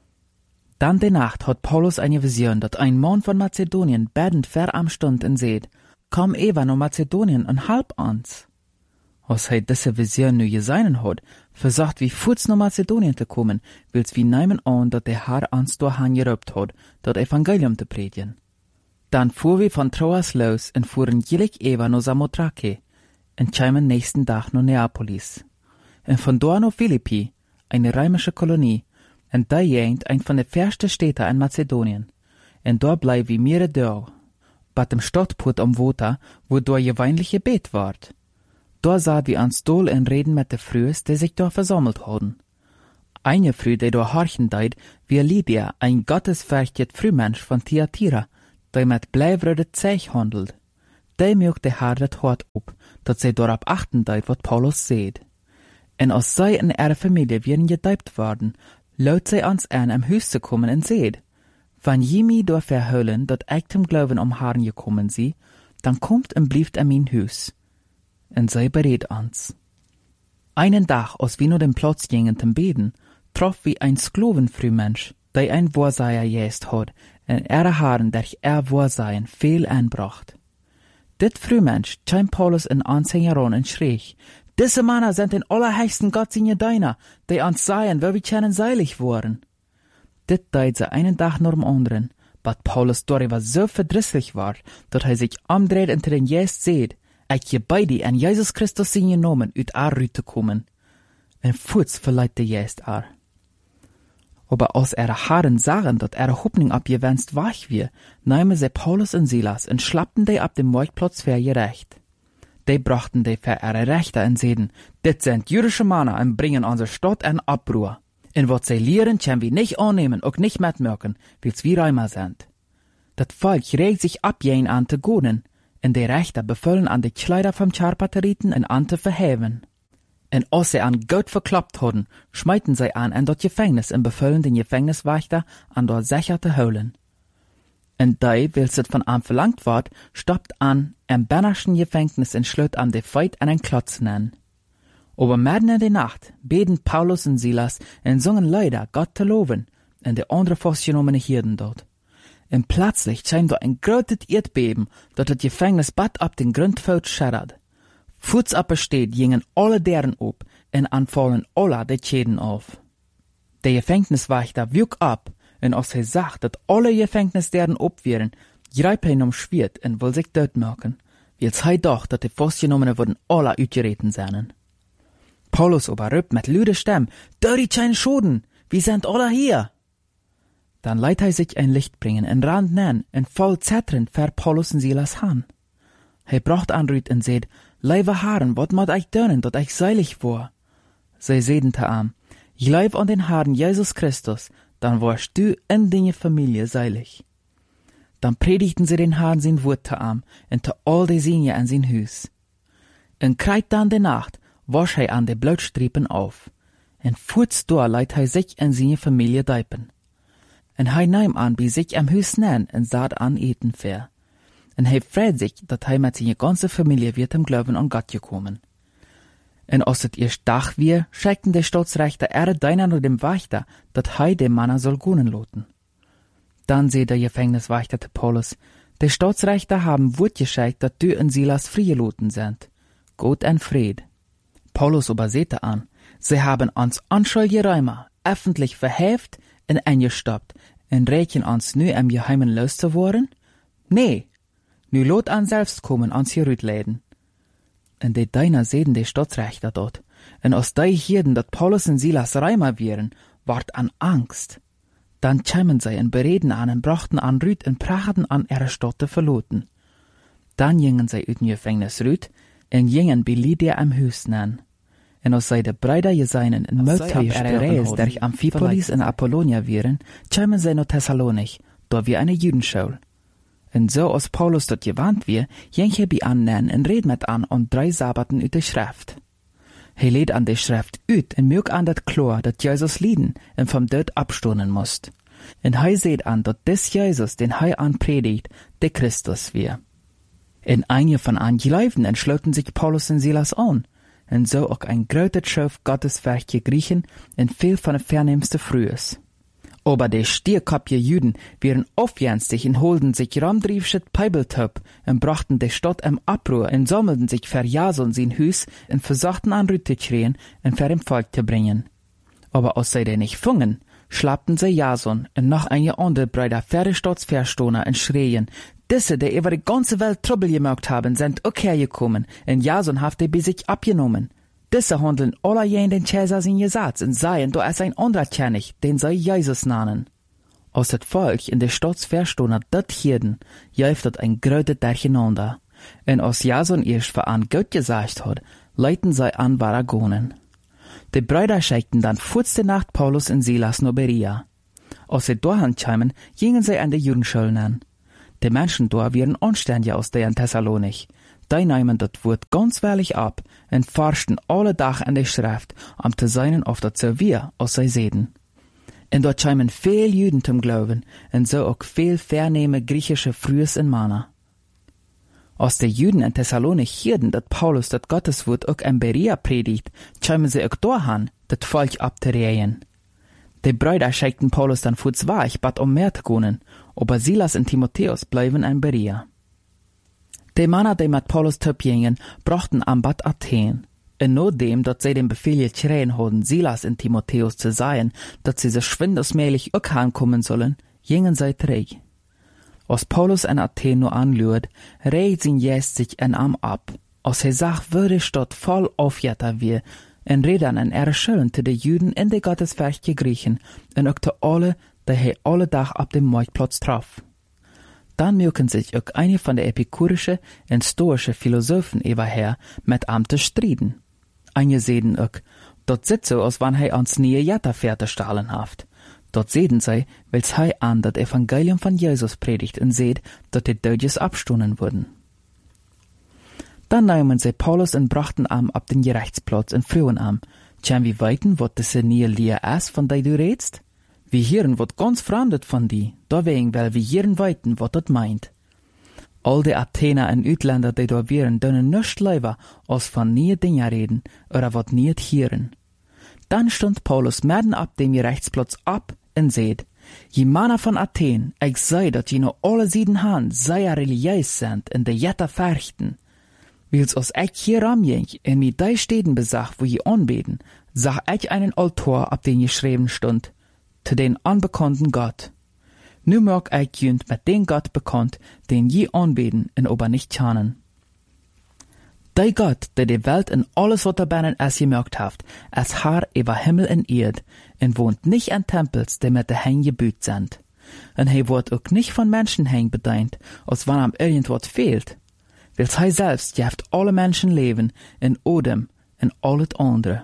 Dann die Nacht hat Paulus eine Vision, dass ein Mann von Mazedonien betend ver am Stund und seht, komm Eva nach Mazedonien und halb uns. Als er diese Vision nu gesehen hat, versucht wie Fuß nach Mazedonien zu kommen, wills wie nehmen an, dass der Herr uns dahin gerübt hat, das Evangelium zu predigen. Dann fuhren wir von Troas los und fuhren jelig Eva nach Samothrake und kamen nächsten Tag nach Neapolis. Und von dort nach Philippi, eine römische Kolonie, und da jent ein von den ersten Städten in Mazedonien. Und dort bleiben wir mehrere Tage. bei dem Stadtput am Water, wo dort gewöhnlich gebet ward. Da saht wie ans Dol in Reden mit de Frühes, die sich da versammelt hadden. Eine Früh, die da horchen deid, wie Lydia, ein gottesfürchtet Frühmensch von Thyatira, die mit bleivröde Zeich handelt. Die mögt de Herr dat hart op, dat sie dorab achten deid, wat Paulus seht. En als zij in ihre Familie werden gedeibt worden, laut sie ans an am Hus zu kommen en seht. Wenn jemi door verhüllen, dat ich zum Glauben am Herrn gekommen sie, dann kommt en blieft an mein Hus. En zij berät ans. Einen Tag, als wir nur den Platz gingen zum Beten, trof wie ein Sklovenfrühmensch, der ein Wahrseier jäst hat, en ihre Haaren durch Wahrseien viel einbracht. Dit Frühmensch schein Paulus in Anhängeron en schräg. Diese Männer sind den allerheiligsten Gott seine Deiner, die ans Seien, weil wir kennen seilig waren. Dit deid sie einen Tag nur dem anderen, but Paulus darüber so verdrisslich war, dass sich umdreht und den Jäst seht, ich gebei die an Jesus Christus seine Namen uit Rüte te kommen. En voets verleiht der Jäst Aber als Haaren sahen, dass Hoffnung abgewenst wach wir, nahmen sie Paulus und Silas und schlappten die ab dem Marktplatz für ihr Recht. Die brachten die für ihre Rechte und seiden, dit sind jüdische Männer und bringen unsere Stadt in Abruhr. In wat sie lehren, können wir nicht annehmen und nicht mitmerken, weil's wir Römer sind. Dat Volk regt sich ab jen an te goden, und die Rechter befüllen an die Kleider vom Charpateriten und an te verheven. En als sie an Gott verklappt hadden, schmeiten sie an in dat Gefängnis und befüllen den Gefängniswächter an dort sicher te holen. Und die, weil es von ihm verlangt ward, stoppt an im Bannerschen Gefängnis und schlut an die Feit an einen Klotz nennen. Aber mitten in der Nacht beten Paulus und Silas und singen Lieder, Gott zu loben, und die andere festgenommene Hirden dort. Und plötzlich scheint da ein großes Erdbeben, dat das Gefängnis bad ab den Grundfeld scheddert. Fuß absteht, gingen alle deren op, und anfallen alle die Schäden auf. Der Gefängniswächter wüg ab, und als er sagt, dass alle Gefängnisderen op wären, greift er um Schwert und will sich dort machen, weil er doch, dass die Festgenommenen würden alle uitgereten sein. Paulus aber rübt mit lüder Stimme, die scheinen Schoden, wir sind alle hier. Dann leiht er sich ein Licht bringen und rannt nen und voll zetternd fährt Paulus und Silas han. Er bracht an Rüt und seht, Leibe Haaren, wat mod ich dönen, dat ich seilig war? Sie sehen te am, Gleib an den Herrn Jesus Christus, dann warst du in deine Familie seilig. Dann predigten sie den Herrn sein Wort te am, und te all die Sinje an sein Hus. Und kreit dann de Nacht, wasch er an de Blutstrippen auf. Und fuhrts da leiht er sich in seine Familie deipen. Und er nahm an bei sich am Hus nen und saht an eten fair. Und er freut sich, dass er mit seiner ganzen Familie wird im Glauben an Gott gekommen. Und als es erst Tag wir, schickten die Staatsrechter deiner nur dem Wächter, dass er dem Mann soll gehen lassen. Dann seht der Gefängniswächter zu Paulus, die Staatsrechter haben Wort geschickt, dass du und Silas freigelassen sind. Gott und Fried. Paulus aber sehte an, sie haben uns anschuldige Räumer öffentlich verheft und eingestoppt und rächen uns nu im Geheimen loszuworden? Nee, nu lot an selbst kommen ans Jerutläden. Und die Deiner sehen die Staatsrechter dort, und aus die Hirden, dat Paulus und Silas Räumer wären, ward an Angst. Dann kämen sie und bereden an und brachten an Rüt und prachten an ihre Stadt verloten. Dann gingen sie ut dem Gefängnis Rüt und gingen bei Lydia am Hus nen. Und als sie de Brüder geseinen in Mögtab ihre Reis durch Amphipolis und Apollonia wären, kämen sie nach Thessalonich, da wie eine Jüdenschule. Und so als Paulus dort gewandt wir, ging er bei annehmen und red mit an und 3 Sabbaten ut die Schrift. Er lädt an die Schrift ut und mög an dat Chlor, dat Jesus lieden und vom Tod abstoßen musst. Und er seht an, dat des Jesus, den er anpredigt, der Christus wir. Und einige von an Gläubigen entschlossen sich Paulus und Silas an, und so auch ein großer Schauf Gotteswerk Griechen und viel von der vernehmste Frühes. Aber die stierkopje Juden wären aufjenstig und holden sich ramdriefschet Peibeltöp und brachten die Stadt im Abruhr und sammelten sich für Jason sein Hus und versuchten an Rüte zu schreien und für dem Volk zu bringen. Aber als sie den nicht fungen, schlappten sie Jason und noch einige andere Brüder für die Staatsverstohner und schreien, diese, die über die ganze Welt Trouble gemacht haben, sind auch hergekommen und Jason hat die bei sich abgenommen. Diese handeln alle jen den Cäsar sein Gesetz und seien, da ist ein anderer König, den sie Jesus nennen. Als het Volk in de Stadt verstond hat dat Hirden, jäuft dat ein gröte Durcheinander. En als Jason erst für an Gott gesagt hat, leiten sei an Varagonen. Die Brüder schickten dann vorste Nacht Paulus und Silas nach Berea. Als sie dahin kamen, gingen sie an die Judenschulen an. Die Menschen dort waren anständiger aus der in Thessalonich. Die nahmen das Wort ganz wahrlich ab und forschten alle Tag an der Schrift, um zu sein, auf das so wir, als sie sehen. Und dort kamen viel Juden zum Glauben und so auch viel vernehme griechische Frühes und Männer. Als die Juden in Thessalonich hörten, dass Paulus das Gotteswort auch in Berea predigt, kamen sie auch dahin, das Volk abzureihen. Die Brüder schickten Paulus dann furzweich, bat mehr zu gehen, aber Silas und Timotheus bleiben in Berea. Die Männer, die mit Paulus gingen, brachten am Bad Athen. Und nachdem, dass sie den Befehl gekriegt hatten, Silas und Timotheus zu sagen, dass sie sich schwindesmäßig auch heimkommen sollen, gingen sie zurück. Als Paulus in Athen nur anlüht, reiht sein Geist sich in ihm ab. Als er sagt, würde die Stadt voll aufjetter wie, und reden in ihre Schulden zu den Juden in die gottesfürchtigen Griechen, und auch zu alle, die er alle Tag ab dem Marktplatz traf. Dann mögen sich auch einige von den epikurischen und stoischen Philosophen überher mit ihm zu streiten. Einige sehen auch, dort sitzt so, als wenn er ans nie Jetterpferde stahlen haft. Dort sehen sie, weil er an das Evangelium von Jesus predigt und seht, dass die Deutsches abstunden wurden. Dann nahmen sie Paulus und brachten ihm ab den Gerichtsplatz und flohen ihm. Können wir weiten, was das nie Lehre ist, von der du redest? Wir hören wat ganz Fremdes von die, deswegen weil wir hören weiten, wat das meint. All die Athener und Utländer, die da wären, dürfen nichts lieber, als von nie Dinge reden, oder wat nie hören. Dann stund Paulus mitten ab dem Gerichtsplatz ab und seht, je Männer von Athen, ich sei, dass je noch alle sieden han, sehr religiös sind und die Jetter fürchten. Wils als ich hier ramging und mir die Städten besach, wo je anbeten, sah ich einen Altar, ab dem geschrieben stund, zu den unbekannten Gott. Nu mag ich jünd mit den Gott bekannt, den je anbeten und aber nicht kennen. Der Gott, der die Welt und alles, was darin es gemerkt hat, ist Herr über Himmel und Erd und wohnt nicht in Tempels, die mit der Hängen gebüht sind. Und er wird auch nicht von Menschenhängen bedient, als wenn ihm irgendwas fehlt. Weil er selbst jeft alle Menschen leben in Odem und alles andere.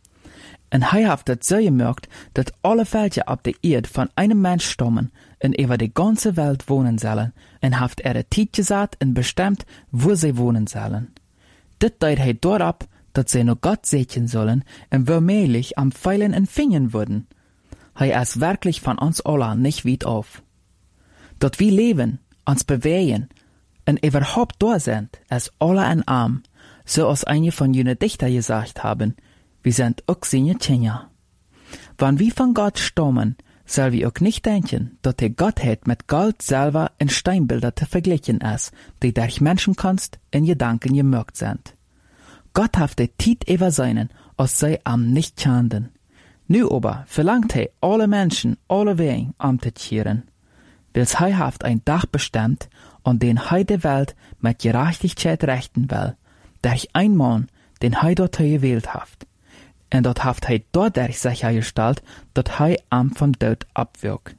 Und er hat das so gemerkt, dass alle Völker ab der Erde von einem Mensch stammen und über die ganze Welt wohnen sollen, und hat die Zeit gesagt und bestimmt, wo sie wohnen sollen. Das deut er dort ab, dass sie nur Gott segnen sollen und womöglich am Pfeilen und Fingern würden. Er ist wirklich von uns allen nicht weit auf. Dort wir leben, uns bewegen und überhaupt da sind, ist alle ein Arm, so als einige von jenen Dichter gesagt haben, wir sind auch seine Kinder. Wenn wir von Gott stammen, soll wir auch nicht denken, dass die Gottheit mit Gold, Silber und Steinbilder zu vergleichen ist, die durch Menschenkunst in Gedanken gemerkt sind. Gott hat die Zeit über seinen, als sei am nicht kannten. Nu aber verlangt er alle Menschen, alle Wegen, zu kehren. Weil er hat ein Tag bestimmt, an den er die Welt mit Gerechtigkeit rechten will, durch ein Mann, den er dort gewählt hat. Und dort hat er dadurch sichergestellt, dass er am vom Tod abwirkt.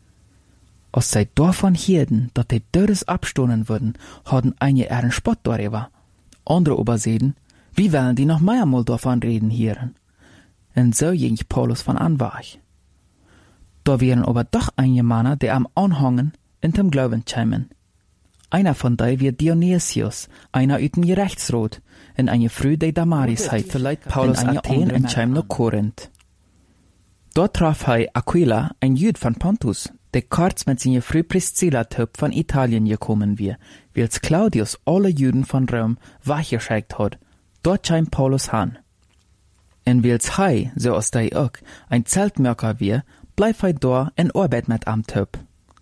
Als sie davon hörten, dass die Todes abstoßen würden, hatten einige ihren Spott darüber. Andere aber sehen, wie wollen die noch mehrmal davon reden hören? Und so ging Paulus von anwach. Da wären aber doch einige Männer, die am Anhangen in dem Glauben kämen. Einer von denen wird Dionysius, einer aus dem Gerichtsrat, und eine Frau, die Damaris heit, verleiht Paulus Athen und kam nach Korinth. Dort traf er Aquila, ein Jüd von Pontus, der kurz mit seiner Frau Priscilla von Italien gekommen war, als Claudius alle Juden von Rom weggeschickt hat. Dort kam Paulus han. Und als er, so als der auch, ein Zeltmörker war, bleib er da in Arbeit mit am Töp.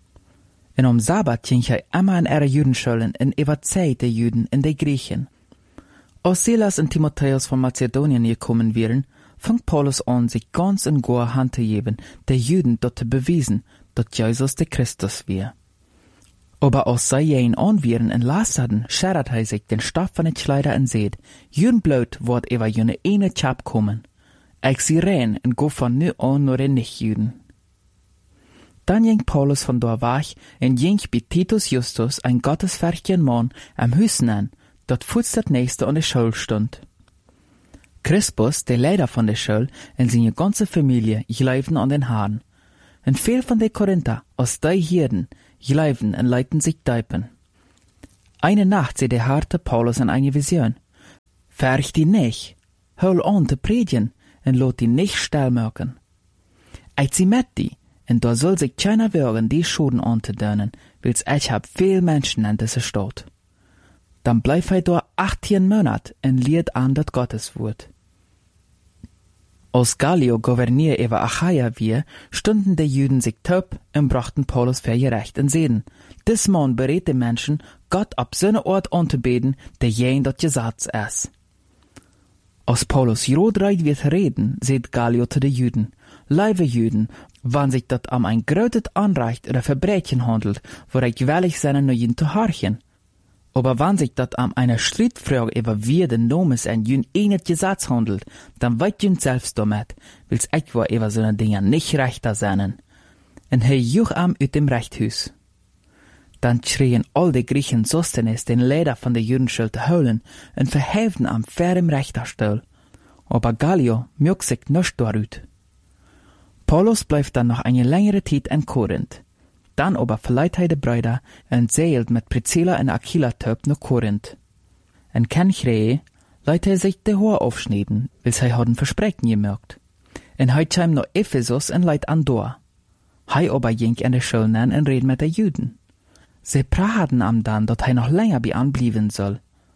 Und am Sabbat ging er immer in ihre Judenschulen und überzeugt die Juden und die Griechen. Als Silas und Timotheus von Mazedonien gekommen wären, fing Paulus an, sich ganz in gar Hand zu geben, der Juden dort zu beweisen, dass Jesus der Christus war. Aber als sie ihn anwären und las hatten, schert er sich den Stoff von den Kleider und seht, jün Blut wird über jene eine Chap kommen. Ich sie rein und go von nu an nur den Nicht-Juden. Dann ging Paulus von dort weg und ging bei Titus Justus, ein gottesfürchtigen Mann, am Hüssen an, dort fuß das nächste an der Schule stund. Crispus, der Leiter von der Schule, und seine ganze Familie, gleibten an den Haaren. Und viel von den Korinther, aus der Hirden, gleibten und leiten sich deipen. Eine Nacht sieht der harte Paulus in eine Vision. Färch die nicht, hol an te predigen, und lot die nicht still merken. Eit sie met die, und da soll sich keiner wagen, die Schuden anzudönen, wils ich hab viel Menschen in dieser Stadt. Dann bleib dort 18 Monate und lied an das Gotteswort. Als Gallio Gouverneur über Achaia wir, stunden die Juden sich taub und brachten Paulus für gerecht und sehen, dis Mann berät die Menschen, Gott ab seine Ort anzubeten, der jen dat Gesetz ist. Als Paulus jodreit wird reden, seht Gallio zu den Juden, liebe Juden, wann sich dat am ein grötet Anrecht oder Verbrechen handelt, wo ich willig seine Neuen zu harchen. Aber wenn sich dat am einer Streitfrage über wie den Nomes en Jün enet Gesetz handelt, dann weit Jün selbst damit, wils ich war über so ne Dinge nicht rechter seinen. Und he juch am ut dem Rechthus. Dann schrien all die Griechen Sostenes den Leder von der Judenschuld zu holen und verheften am fair im Richterstuhl. Aber Gallio mög sich nicht darüt. Paulus bleibt dann noch eine längere Zeit in Korinth. Dann aber verleiht die Brüder und seilt mit Priscilla und Aquila töp nach Korinth. En Kenchrehe leiht sich die Haar aufschneiden, weil sie hadden Versprechen gemerkt. En heit heim nach Ephesus und leiht an Dor. Hei aber ging in der Schule an und red mit den Juden. Sie praten am dann, dat noch länger bei anblieben soll.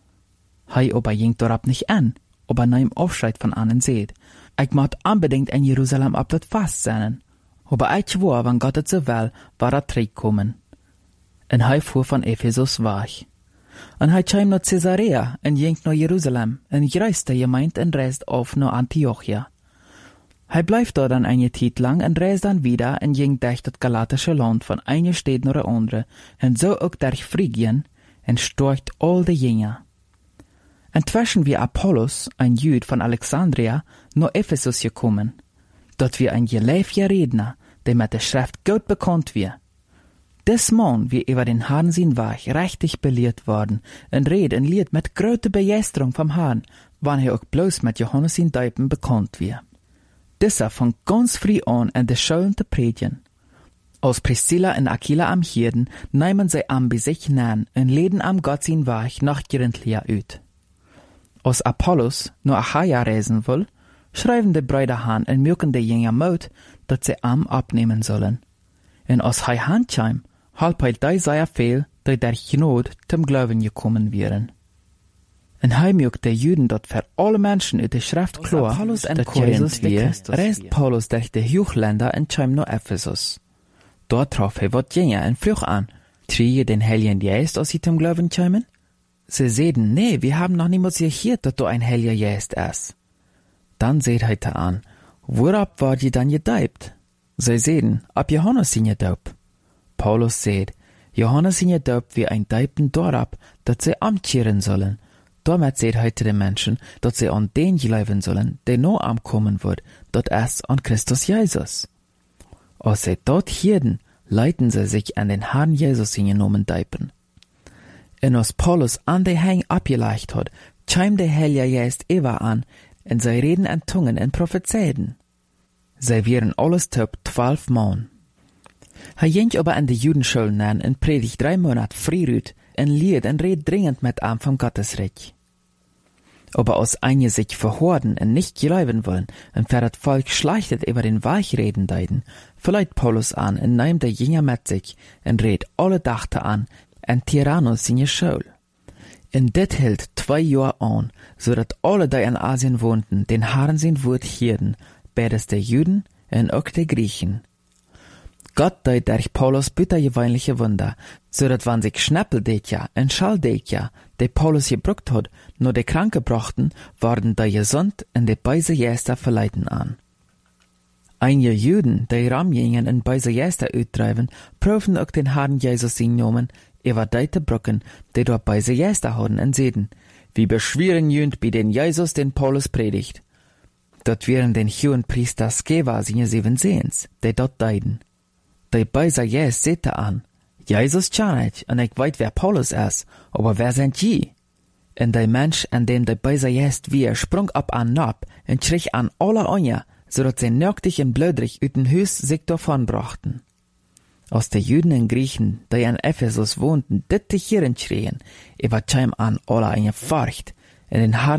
Hei aber ging dorab nicht an, aber nahm Aufschreit von annen seht. Ich mat unbedingt in Jerusalem ab dat Fast sein. Aber ich war, wenn Gott es so will, war er zurückkommen. Und hei fuhr von Ephesus weg. Und hei kam nach Caesarea und ging nach Jerusalem und reiste gemeint und reist auf nach Antiochia. Hei bleibt dort dann eine Zeit lang und reist dann wieder und ging durch das galatische Land von einer Stadt nach der andere und so auch durch Phrygien und storcht all die Jünger. Inzwischen wie Apollos, ein Jüd von Alexandria, nach Ephesus gekommen. Dort wie ein geleefter Redner, der mit der Schrift gut bekannt wird. Des Mann wie über den Herrn sein Weg richtig belehrt worden und red und lied mit größter Begeisterung vom Herrn, wann er auch bloß mit Johannes in Deipen bekannt wird. Dieser fängt ganz früh an, in der Schulen zu predigen. Als Priscilla und Aquila am Hirden, nehmen sie am bei sich nahen und leden am Gott sein Weg nach Korinthia ut. Als Apollos nur Achaia reisen will, schreiben die Brüder an und mögen die Jünger Mut, dass sie am abnehmen sollen. Und als hei Handscheim, halb halt die sehr viel, die durch Not zum Glauben gekommen wären. Und hei mögt der Juden dort für alle Menschen in der Schrift klar, dass Jesus wir, reist Paulus durch die Hochländer und scheim nach Ephesus. Dort traf er wat Jünger und frug an, triege den Heiligen Geist, als sie zum Glauben scheimen? Sie sehen, nee, wir haben noch niemals gehört, dass du ein Heiliger Geist ist. Dann seht heite an, worab war die dann gedeibt? Sie sehen, ab Johannes sind gedaubt. Paulus seht, Johannes sind gedaubt wie ein Deibten dorab, dass sie amtieren sollen. Damit seht heute die Menschen, dass sie an den glauben sollen, der noch ankommen wird, dort erst an Christus Jesus. Als sie dort hirden, leiten sie sich an den Herrn Jesus hingenommen deipen. Und als Paulus an die Hang abgeleicht hat, scheim der Heilige Geist Eva an, und sie reden an Tungen und prophezeiden. Sie wären alles top 12 Mann. Er ging aber an die Judenschulen an und predigt 3 Monate frührüt und lied und red dringend mit ihm vom Gottesreich. Aber als einige sich verhorden und nicht glauben wollen und für das Volk schlechtet über den Weg reden deiden, verleiht Paulus an und nimmt der Jünger mit sich und red alle Dachte an und Tyrannus in die Schule. Und das hielt 2 Jahre an, so dass alle, die in Asien wohnten, den Herrn sein Wort hierden, beides der Juden und auch der Griechen. Gott deut durch Paulus bittergewöhnliche Wunder, so dass wenn sich Schnäppeldächer und Schalldächer, die Paulus gebruckt hat, nur die Kranke brachten, waren die gesund und die beise Jäster verleiten an. Einige Juden, die ramgingen und beise Jäster uttreiben, prüfen auch den Herrn Jesus in Nomen, über deite Brücken, die dort beise Jäster haben und sehen, wie beschweren jünd bei den Jesus den Paulus predigt. Dort wären den hohen Priester Skeva seine 7 Sehens, die dort deiden. Die Beiser Jes sehte an. Jesus kann ich, und ich weet wer Paulus ist, aber wer sind je? Und der Mensch, an dem die Beiser jest wie, sprung ab an Nab und schrie an alle Anja, so dat sie nöchtig und blödrig ut den Hus sich davon brachten. Aus de Juden und Griechen, die in Ephesus wohnten, dit die Chieren schrien, war Chaim an alle eine Furcht, in den